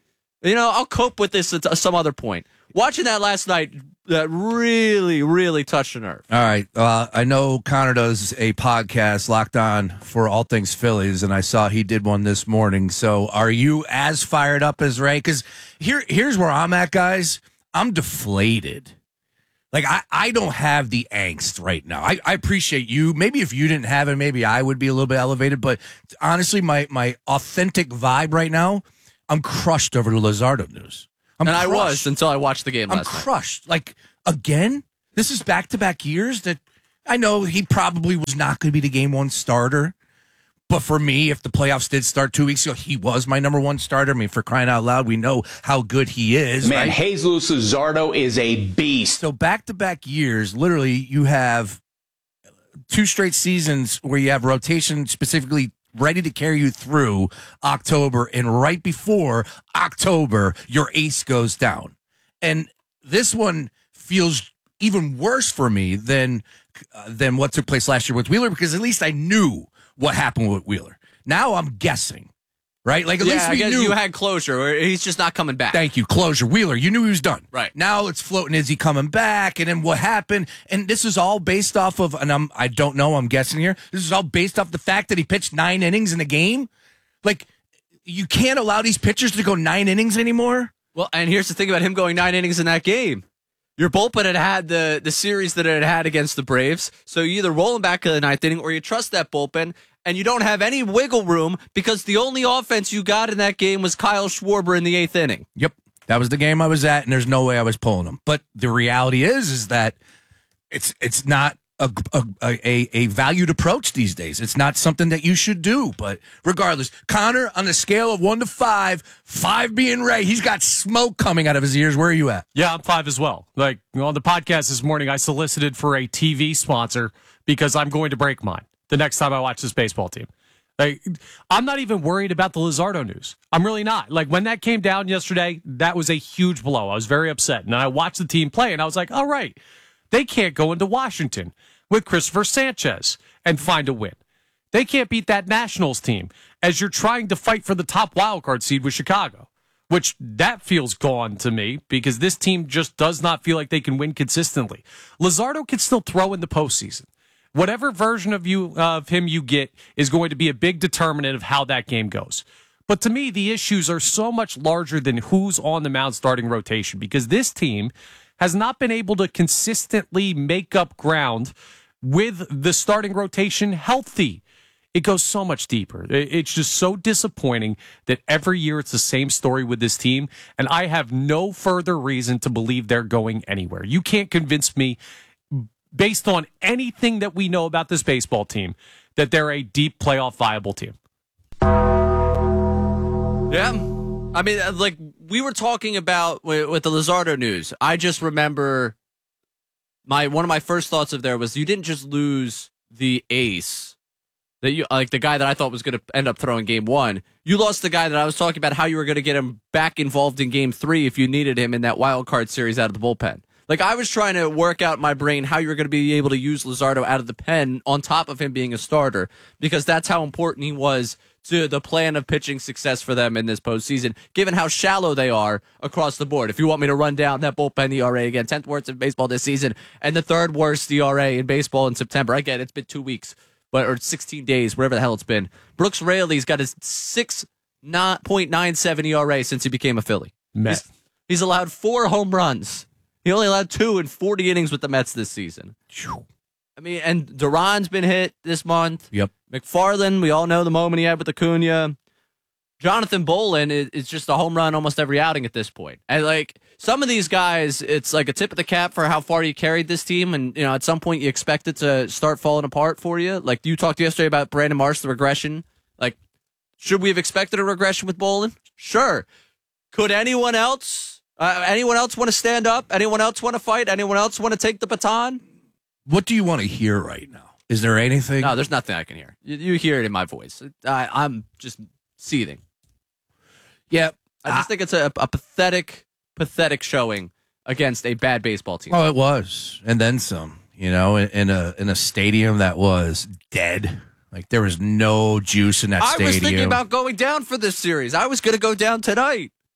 I'll cope with this at some other point. Watching that last night, that really, really touched a nerve. All right. I know Connor does a podcast, Locked On, for all things Phillies, and I saw he did one this morning. So are you as fired up as Ray? Because here's where I'm at, guys. I'm deflated. Like, I don't have the angst right now. I appreciate you. Maybe if you didn't have it, maybe I would be a little bit elevated. But honestly, my authentic vibe right now, I'm crushed over the Luzardo news. I was until I watched the game last night. I'm crushed. Like, again, this is back-to-back years that I know he probably was not going to be the game one starter. But for me, if the playoffs did start 2 weeks ago, he was my number one starter. I mean, for crying out loud, we know how good he is. Man, right? Jesus Luzardo is a beast. So back-to-back years, literally, you have 2 straight seasons where you have rotation specifically ready to carry you through October, and right before October, your ace goes down. And this one feels even worse for me than what took place last year with Wheeler, because at least I knew what happened with Wheeler. Now I'm guessing, right? Like, at least we knew. You had closure, or he's just not coming back. Thank you. Closure. Wheeler, you knew he was done. Right. Now it's floating. Is he coming back? And then what happened? And this is all based off of, and I don't know, I'm guessing here. This is all based off the fact that he pitched 9 innings in a game. Like, you can't allow these pitchers to go 9 innings anymore. Well, and here's the thing about him going 9 innings in that game. Your bullpen had the series that it had against the Braves, so you either roll him back to the 9th inning or you trust that bullpen, and you don't have any wiggle room because the only offense you got in that game was Kyle Schwarber in the 8th inning. Yep, that was the game I was at, and there's no way I was pulling him. But the reality is that it's not a valued approach these days. It's not something that you should do. But regardless, Connor, on a scale of 1 to 5, 5 being Ray, he's got smoke coming out of his ears. Where are you at? Yeah, I'm 5 as well. Like, on the podcast this morning, I solicited for a TV sponsor because I'm going to break mine the next time I watch this baseball team. Like, I'm not even worried about the Luzardo news. I'm really not. Like, when that came down yesterday, that was a huge blow. I was very upset. And I watched the team play, and I was like, all right, they can't go into Washington with Christopher Sanchez and find a win. They can't beat that Nationals team as you're trying to fight for the top wildcard seed with Chicago, which that feels gone to me because this team just does not feel like they can win consistently. Luzardo can still throw in the postseason. Whatever version of him you get is going to be a big determinant of how that game goes. But to me, the issues are so much larger than who's on the mound starting rotation because this team has not been able to consistently make up ground with the starting rotation healthy. It goes so much deeper. It's just so disappointing that every year it's the same story with this team, and I have no further reason to believe they're going anywhere. You can't convince me, based on anything that we know about this baseball team, that they're a deep playoff viable team. Yeah. I mean, like we were talking about with the Luzardo news, I just remember one of my first thoughts of there was you didn't just lose the ace, that you like the guy that I thought was going to end up throwing game 1. You lost the guy that I was talking about how you were going to get him back involved in game 3 if you needed him in that wild card series out of the bullpen. Like, I was trying to work out in my brain how you were going to be able to use Luzardo out of the pen on top of him being a starter, because that's how important he was to the plan of pitching success for them in this postseason, given how shallow they are across the board. If you want me to run down that bullpen ERA again, 10th worst in baseball this season, and the 3rd worst ERA in baseball in September. I get it, it's been 2 weeks, or 16 days, whatever the hell it's been. Brooks Raley's got his 6.97 ERA since he became a Philly. He's allowed 4 home runs. He only allowed 2 in 40 innings with the Mets this season. I mean, and Duran's been hit this month. Yep. McFarland, we all know the moment he had with Acuna. Jonathan Bolin is just a home run almost every outing at this point. And, like, some of these guys, it's like a tip of the cap for how far you carried this team. And, you know, at some point you expect it to start falling apart for you. Like, you talked yesterday about Brandon Marsh, the regression. Like, should we have expected a regression with Bolin? Sure. Could anyone else want to stand up? Anyone else want to fight? Anyone else want to take the baton? What do you want to hear right now? Is there anything? No, there's nothing I can hear. You hear it in my voice. I'm just seething. Yeah. I just think it's a pathetic showing against a bad baseball team. Oh, it was. And then some, you know, in a stadium that was dead. Like, there was no juice in that stadium. I was thinking about going down for this series. I was going to go down tonight.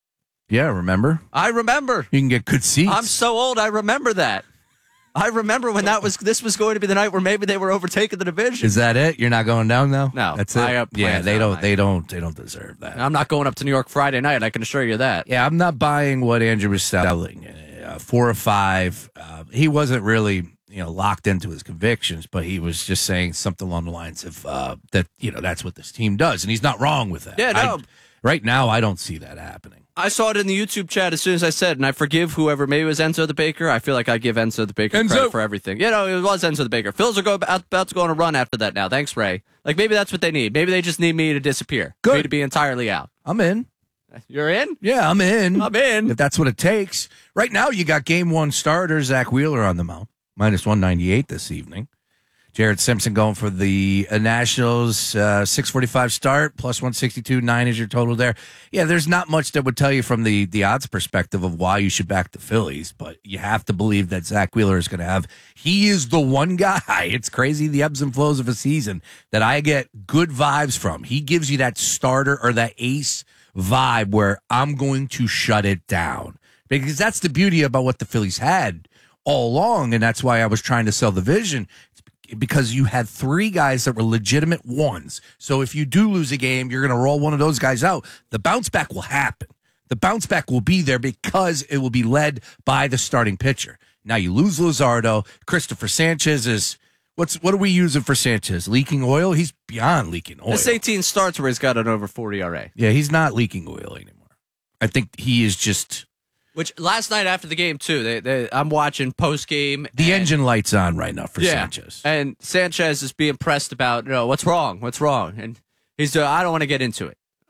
Yeah, remember? I remember. You can get good seats. I'm so old. I remember that. I remember when this was going to be the night where maybe they were overtaking the division. Is that it? You're not going down now? No, that's it. I got Yeah, plans they now, don't deserve that. I'm not going up to New York Friday night. I can assure you that. Yeah, I'm not buying what Andrew was selling. 4 or 5. He wasn't really locked into his convictions, but he was just saying something along the lines of that. That's what this team does, and he's not wrong with that. Yeah, no. Right now, I don't see that happening. I saw it in the YouTube chat as soon as I said, and I forgive whoever, maybe it was Enzo the Baker. I feel like I give Enzo the Baker credit for everything. It was Enzo the Baker. Phils are about to go on a run after that now. Thanks, Ray. Like, maybe that's what they need. Maybe they just need me to disappear. Good. Me to be entirely out. I'm in. You're in? Yeah, I'm in. I'm in. If that's what it takes. Right now, you got game 1 starter Zach Wheeler on the mound, -198 this evening. Jared Simpson going for the Nationals, 645 start, +162, 9 is your total there. Yeah, there's not much that would tell you from the odds perspective of why you should back the Phillies, but you have to believe that Zach Wheeler is going to have. He is the one guy. It's crazy the ebbs and flows of a season that I get good vibes from. He gives you that starter or that ace vibe where I'm going to shut it down, because that's the beauty about what the Phillies had all along, and that's why I was trying to sell the vision. Because you had 3 guys that were legitimate ones. So if you do lose a game, you're going to roll one of those guys out. The bounce back will happen. The bounce back will be there because it will be led by the starting pitcher. Now you lose Luzardo. Christopher Sanchez is, what are we using for Sanchez? Leaking oil? He's beyond leaking oil. This 18 starts where he's got an over 40 ERA. Yeah, he's not leaking oil anymore. I think he is just... Which last night after the game too, I'm watching post game. The engine light's on right now for Sanchez, and Sanchez is being pressed about what's wrong, and he's I don't want to get into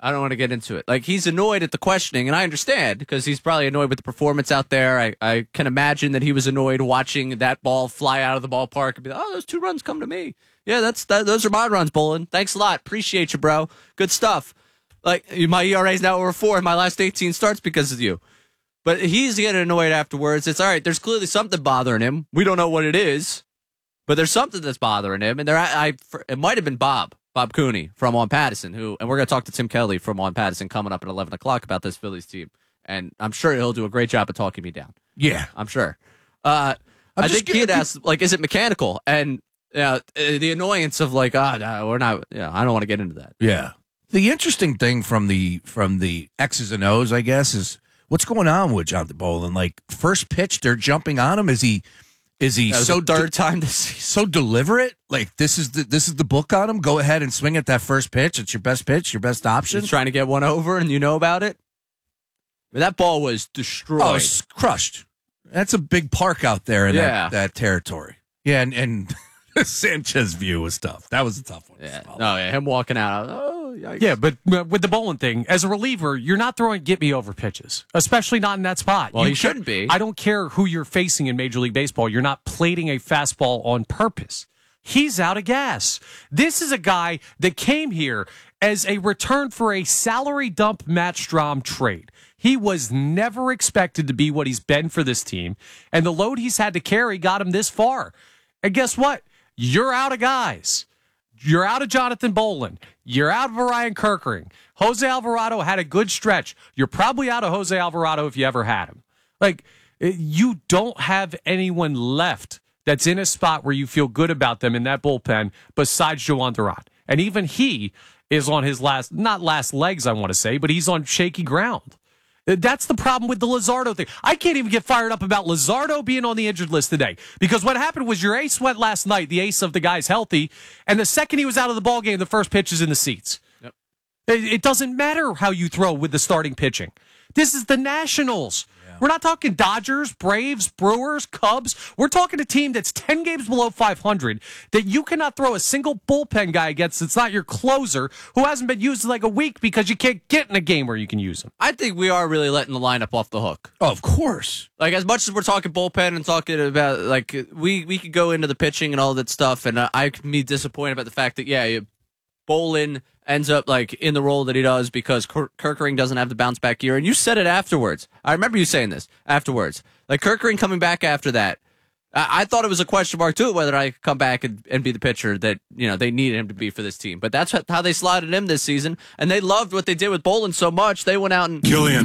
it. Like, he's annoyed at the questioning, and I understand because he's probably annoyed with the performance out there. I can imagine that he was annoyed watching that ball fly out of the ballpark and be like, those 2 runs come to me. Yeah, those are my runs, Bolin. Thanks a lot, appreciate you, bro. Good stuff. Like, my ERA is now over 4 in my last 18 starts because of you. But he's getting annoyed afterwards. It's all right. There's clearly something bothering him. We don't know what it is, but there's something that's bothering him. And it might have been Bob Cooney from On Pattison, and we're going to talk to Tim Kelly from On Pattison coming up at 11 o'clock about this Phillies team. And I'm sure he'll do a great job of talking me down. Yeah. I'm sure. I think he had asked, is it mechanical? And the annoyance of we're not, I don't want to get into that. Yeah. The interesting thing from the X's and O's, I guess, is what's going on with Jonathan Bolin? Like, first pitch, they're jumping on him. Is he so third time this season? So deliberate? Like, this is the book on him. Go ahead and swing at that first pitch. It's your best pitch, your best option. He's trying to get one over, and you know about it. I mean, that ball was destroyed. Oh, it's crushed. That's a big park out there in that territory. Yeah, and Sanchez view was tough. That was a tough one. Yeah. Him walking out. Oh, yikes. Yeah, but with the Bolin thing, as a reliever, you're not throwing get-me-over pitches, especially not in that spot. Well, you shouldn't be. I don't care who you're facing in Major League Baseball. You're not plating a fastball on purpose. He's out of gas. This is a guy that came here as a return for a salary dump Matt Strahm trade. He was never expected to be what he's been for this team, and the load he's had to carry got him this far. And guess what? You're out of guys. You're out of Jonathan Bolin. You're out of Orion Kerkering. Jose Alvarado had a good stretch. You're probably out of Jose Alvarado if you ever had him. Like, you don't have anyone left that's in a spot where you feel good about them in that bullpen besides Joan Duran. And even he is on his not last legs, I want to say, but he's on shaky ground. That's the problem with the Luzardo thing. I can't even get fired up about Luzardo being on the injured list today, because what happened was your ace went last night, the ace of the guy's healthy, and the second he was out of the ballgame, the first pitch is in the seats. Yep. It doesn't matter how you throw with the starting pitching. This is the Nationals. We're not talking Dodgers, Braves, Brewers, Cubs. We're talking a team that's 10 games below 500 that you cannot throw a single bullpen guy against. It's not your closer who hasn't been used in like a week because you can't get in a game where you can use him. I think we are really letting the lineup off the hook. Oh, of course. Like, as much as we're talking bullpen and talking about, like, we could go into the pitching and all that stuff, and I could be disappointed about the fact that, Bolin ends up like in the role that he does because Kerkering doesn't have the bounce back year. And you said it afterwards. I remember you saying this afterwards. Like, Kerkering coming back after that, I thought it was a question mark too whether I could come back and be the pitcher that they needed him to be for this team. But that's how they slotted him this season, and they loved what they did with Bolin so much they went out and Gillian.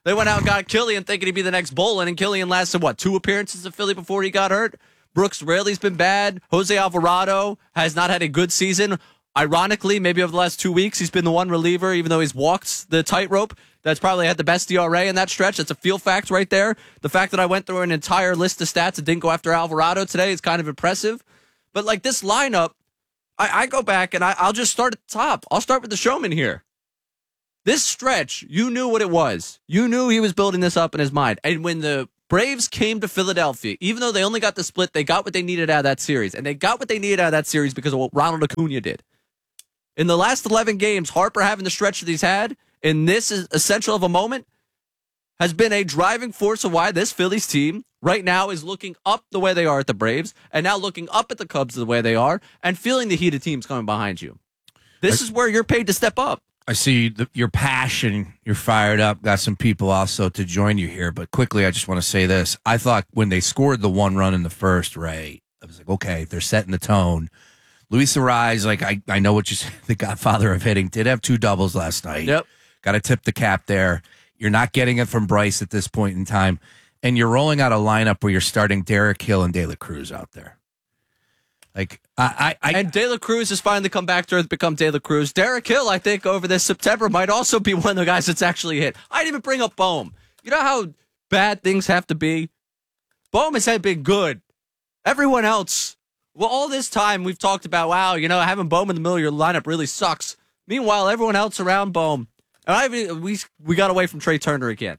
They went out and got Killian thinking he'd be the next Bolin, and Killian lasted, 2 appearances in Philly before he got hurt? Brooks Raley's been bad. Jose Alvarado has not had a good season. Ironically, maybe over the last 2 weeks, he's been the one reliever, even though he's walked the tightrope, that's probably had the best ERA in that stretch. That's a feel fact right there. The fact that I went through an entire list of stats and didn't go after Alvarado today is kind of impressive. But like this lineup, I go back and I'll just start at the top. I'll start with the showman here. This stretch, you knew what it was. You knew he was building this up in his mind. And when the Braves came to Philadelphia, even though they only got the split, they got what they needed out of that series. And they got what they needed out of that series because of what Ronald Acuna did. In the last 11 games, Harper having the stretch that he's had in this essential of a moment has been a driving force of why this Phillies team right now is looking up the way they are at the Braves and now looking up at the Cubs the way they are and feeling the heat of teams coming behind you. This is where you're paid to step up. I see your passion. You're fired up. Got some people also to join you here. But quickly, I just want to say this. I thought when they scored the 1 run in the first, Ray, I was like, okay, they're setting the tone. Luis Arraez, like I know what you said, the godfather of hitting, did have 2 doubles last night. Yep. Got to tip the cap there. You're not getting it from Bryce at this point in time. And you're rolling out a lineup where you're starting Derek Hill and De La Cruz out there. Like and De La Cruz has finally come back to earth, become De La Cruz. Derek Hill, I think, over this September might also be one of the guys that's actually hit. I didn't even bring up Bohm. You know how bad things have to be? Bohm has been good. Everyone else, well, all this time we've talked about, wow, having Bohm in the middle of your lineup really sucks. Meanwhile, everyone else around Bohm, and we got away from Trey Turner again.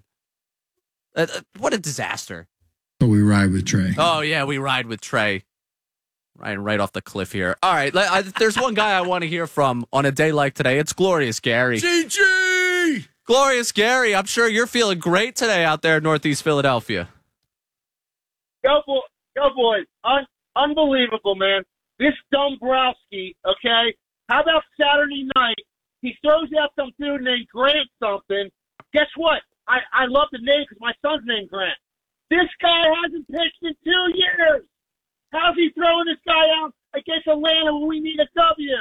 What a disaster. But we ride with Trey. Oh, yeah, we ride with Trey. Right off the cliff here. All right, there's one guy I want to hear from on a day like today. It's Glorious Gary. GG! Glorious Gary, I'm sure you're feeling great today out there in Northeast Philadelphia. Go boys. Unbelievable, man. This Dombrowski, okay? How about Saturday night? He throws out some dude named Grant something. Guess what? I love the name because my son's named Grant. This guy hasn't pitched in 2 years. How's he throwing this guy out against Atlanta when we need a W?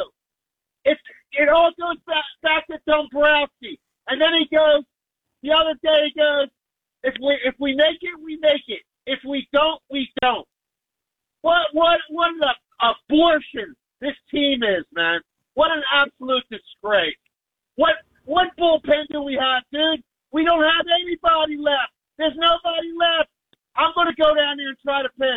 It all goes back to Dombrowski. And then he goes, the other day he goes, if we make it, we make it. If we don't, we don't. What an abortion this team is, man. What an absolute disgrace. What bullpen do we have, dude? We don't have anybody left. There's nobody left. I'm going to go down there and try to pitch.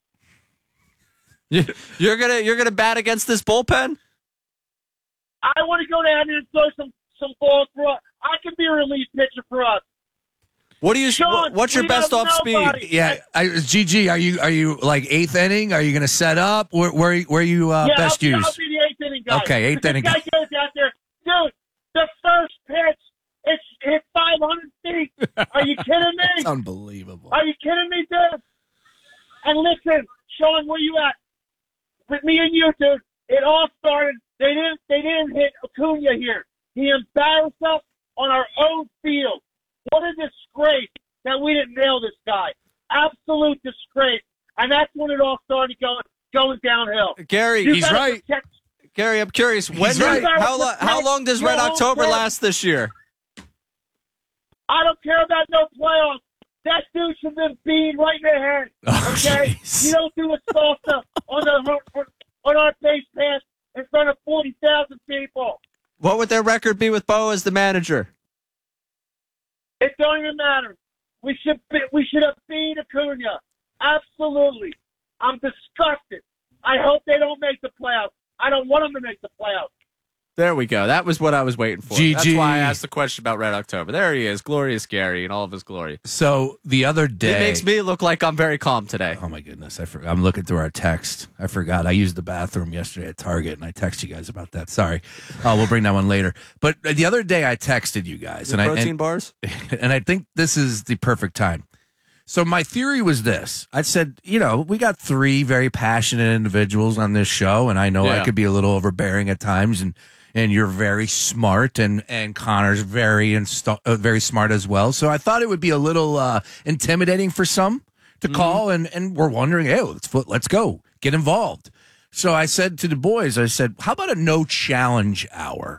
You're gonna bat against this bullpen? I want to go down there and throw some balls for us. I can be a relief pitcher for us. What's your best off speed? Yeah, GG. Are you like 8th inning? Are you going to set up? Where you best used? I'll be the 8th inning guy. Okay, 8th inning. This guy goes out there, dude. The first pitch, it's hit 500 feet. Are you kidding me? It's unbelievable. Are you kidding me, dude? And listen, Sean, where you at? With me and you, dude, it all started. They didn't hit Acuna here. He embarrassed us on our own field. What a disgrace that we didn't nail this guy. Absolute disgrace. And that's when it all started going downhill. Gary, he's right. Gary, I'm curious. How long does Red October last this year? I don't care about no playoffs. That dude should have been beaten right in the head. Okay? You don't do a salsa on our base pass in front of 40,000 people. What would their record be with Bo as the manager? It don't even matter. We should have beat Acuna. Absolutely. I'm disgusted. I hope they don't make the playoffs. I don't want them to make the playoffs. There we go. That was what I was waiting for. GG. That's why I asked the question about Red October. There he is, Glorious Gary in all of his glory. So the other day, it makes me look like I'm very calm today. Oh my goodness, I'm looking through our text. I forgot. I used the bathroom yesterday at Target, and I texted you guys about that. Sorry. We'll bring that one later. But the other day, I texted you guys, and protein bars, and I think this is the perfect time. So my theory was this. I said, we got 3 very passionate individuals on this show, and I know I could be a little overbearing at times, and you're very smart, and Connor's very smart as well. So I thought it would be a little intimidating for some to call, and we're wondering, hey, let's go, get involved. So I said to the boys, how about a no challenge hour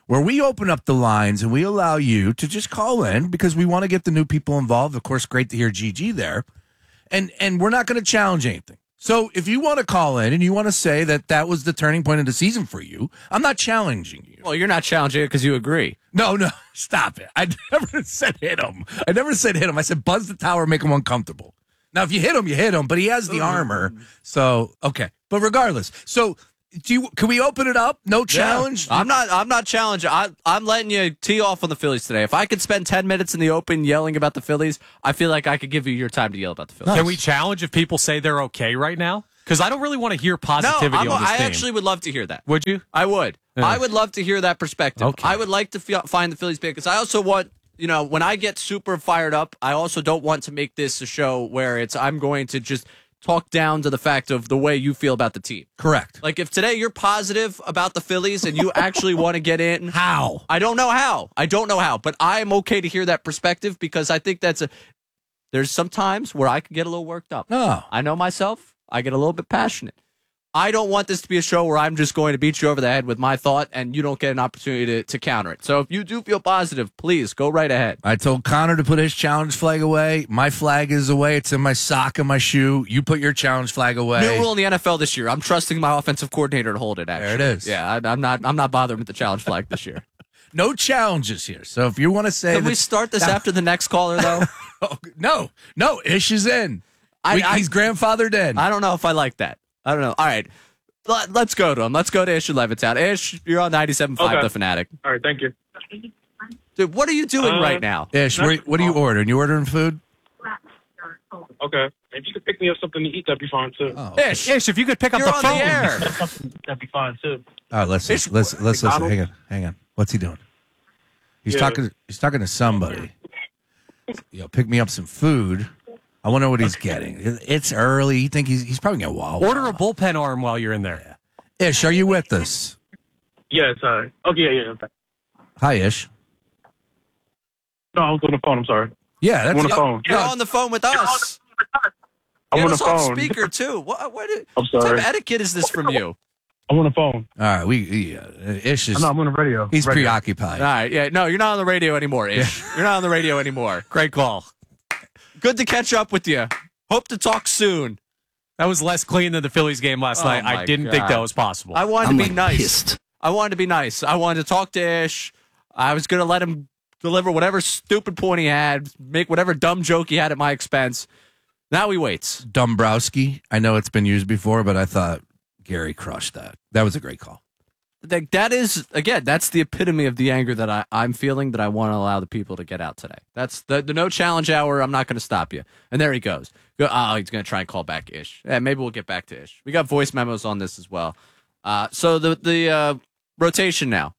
where we open up the lines and we allow you to just call in because we want to get the new people involved. Of course, great to hear Gigi there. And we're not going to challenge anything. So if you want to call in and you want to say that was the turning point of the season for you, I'm not challenging you. Well, you're not challenging it because you agree. No, stop it. I never said hit him. I said buzz the tower, make him uncomfortable. Now, if you hit him, but he has the armor. So, okay. But regardless, so can we open it up? No challenge? Yeah. I'm not challenging. I'm letting you tee off on the Phillies today. If I could spend 10 minutes in the open yelling about the Phillies, I feel like I could give you your time to yell about the Phillies. Can we challenge if people say they're okay right now? Because I don't really want to hear positivity on this I team. actually would love to hear that. Would you? I would. Yeah. I would love to hear that perspective. Okay. I would like to find the Phillies big because I also want, when I get super fired up, I also don't want to make this a show where I'm going to just talk down to the fact of the way you feel about the team. Correct. Like if today you're positive about the Phillies and you actually want to get in. How? I don't know how, but I'm okay to hear that perspective because I think there's some times where I could get a little worked up. Oh. I know myself. I get a little bit passionate. I don't want this to be a show where I'm just going to beat you over the head with my thought and you don't get an opportunity to counter it. So if you do feel positive, please go right ahead. I told Connor to put his challenge flag away. My flag is away. It's in my sock and my shoe. You put your challenge flag away. New rule in the NFL this year. I'm trusting my offensive coordinator to hold it, actually. There it is. Yeah, I'm not bothering with the challenge flag this year. No challenges here. So if you want to say Can we start this after the next caller, though? No, Ish is in. He's grandfathered in. I don't know if I like that. I don't know. All right. Let's go to him. Let's go to Ish in Levittown. Ish, you're on 97.5 The Fanatic. All right, thank you. Dude, what are you doing right now? Ish, what are you ordering? You ordering food? Okay. If you could pick me up something to eat, that'd be fine, too. Oh. Ish, if you could pick up the phone. That'd be fine, too. All right, let's listen. Hang on. What's he doing? He's talking to somebody. Pick me up some food. I wonder what he's getting. It's early. You think he's probably going to Wawa. Order a bullpen arm while you're in there. Ish, are you with us? Yes. Okay, yeah. Hi, Ish. No, I was on the phone. I'm sorry. Yeah, that's I'm on the phone. You're on the phone with us. I'm on the phone. On speaker, too. What sorry. type of etiquette is this from you? I'm on the phone. All right, Ish is. I'm on the radio. He's preoccupied. All right, yeah. No, you're not on the radio anymore, Ish. Yeah. You're not on the radio anymore. Great call. Good to catch up with you. Hope to talk soon. That was less clean than the Phillies game last night. I didn't think that was possible. I wanted to be nice. Pissed. I wanted to be nice. I wanted to talk to Ish. I was going to let him deliver whatever stupid point he had, make whatever dumb joke he had at my expense. Now he waits. Dombrowski. I know it's been used before, but I thought Gary crushed that. That was a great call. That is, again, that's the epitome of the anger that I'm feeling that I want to allow the people to get out today. That's the no challenge hour. I'm not going to stop you. And there he goes. He's going to try and call back Ish. Yeah, maybe we'll get back to Ish. We got voice memos on this as well. So the rotation now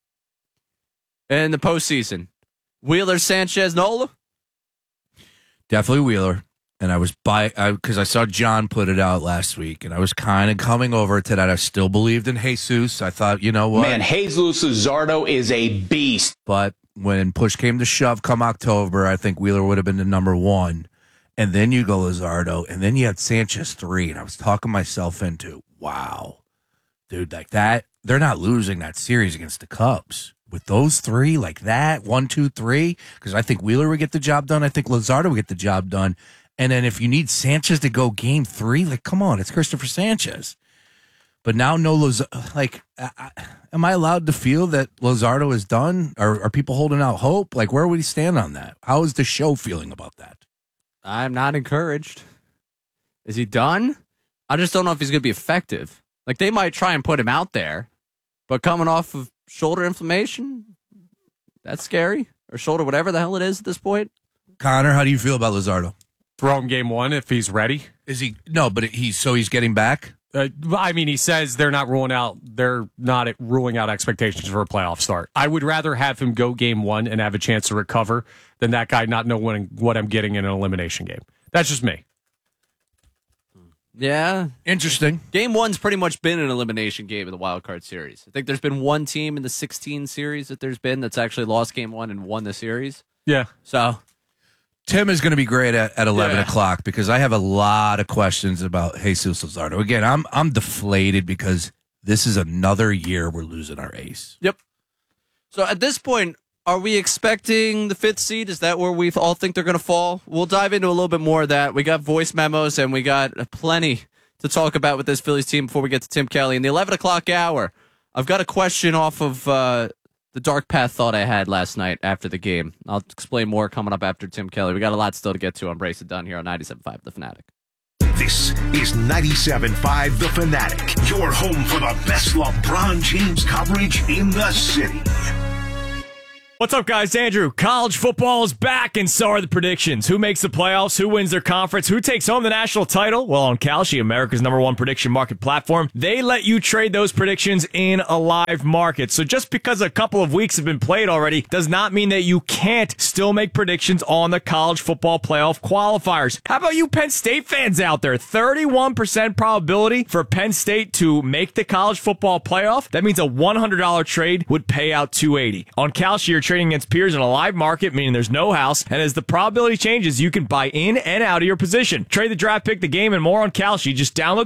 in the postseason. Wheeler, Sanchez, Nola? Definitely Wheeler. And I was because I saw John put it out last week, and I was kind of coming over to that. I still believed in Jesus. I thought, you know what? Man, Jesus Luzardo is a beast. But when push came to shove come October, I think Wheeler would have been the number one. And then you go Luzardo, and then you had Sanchez 3, and I was talking myself into, wow, dude, like that, they're not losing that series against the Cubs. With those 3 like that, 1, 2, 3, because I think Wheeler would get the job done. I think Luzardo would get the job done. And then if you need Sanchez to go game 3, like, come on, it's Christopher Sanchez. But now no Luzardo. Like, am I allowed to feel that Luzardo is done? Are people holding out hope? Like, where would he stand on that? How is the show feeling about that? I'm not encouraged. Is he done? I just don't know if he's going to be effective. Like, they might try and put him out there, but coming off of shoulder inflammation, that's scary. Or shoulder, whatever the hell it is at this point. Connor, how do you feel about Luzardo? Throw him game 1 if he's ready. Is he? No, but he's getting back? I mean, he says they're not ruling out expectations for a playoff start. I would rather have him go game 1 and have a chance to recover than that guy not knowing what I'm getting in an elimination game. That's just me. Yeah. Interesting. Game 1's pretty much been an elimination game in the wild card series. I think there's been one team in the 16 series that's actually lost game 1 and won the series. Yeah. So Tim is going to be great at 11 o'clock because I have a lot of questions about Jesus Luzardo. Again, I'm deflated because this is another year we're losing our ace. Yep. So at this point, are we expecting the 5th seed? Is that where we all think they're going to fall? We'll dive into a little bit more of that. We got voice memos and we got plenty to talk about with this Phillies team before we get to Tim Kelly. In the 11 o'clock hour, I've got a question off of the dark path thought I had last night after the game. I'll explain more coming up after Tim Kelly. We got a lot still to get to on Brace It Done here on 97.5 The Fanatic. This is 97.5 The Fanatic, your home for the best LeBron James coverage in the city. What's up, guys? Andrew. College football is back, and so are the predictions. Who makes the playoffs? Who wins their conference? Who takes home the national title? Well, on Kalshi, America's #1 prediction market platform, they let you trade those predictions in a live market. So just because a couple of weeks have been played already does not mean that you can't still make predictions on the college football playoff qualifiers. How about you Penn State fans out there? 31% probability for Penn State to make the college football playoff. That means a $100 trade would pay out $280. On Kalshi, you're trading against peers in a live market, meaning there's no house, and as the probability changes, you can buy in and out of your position. Trade the draft pick, the game, and more on Kalshi. Just download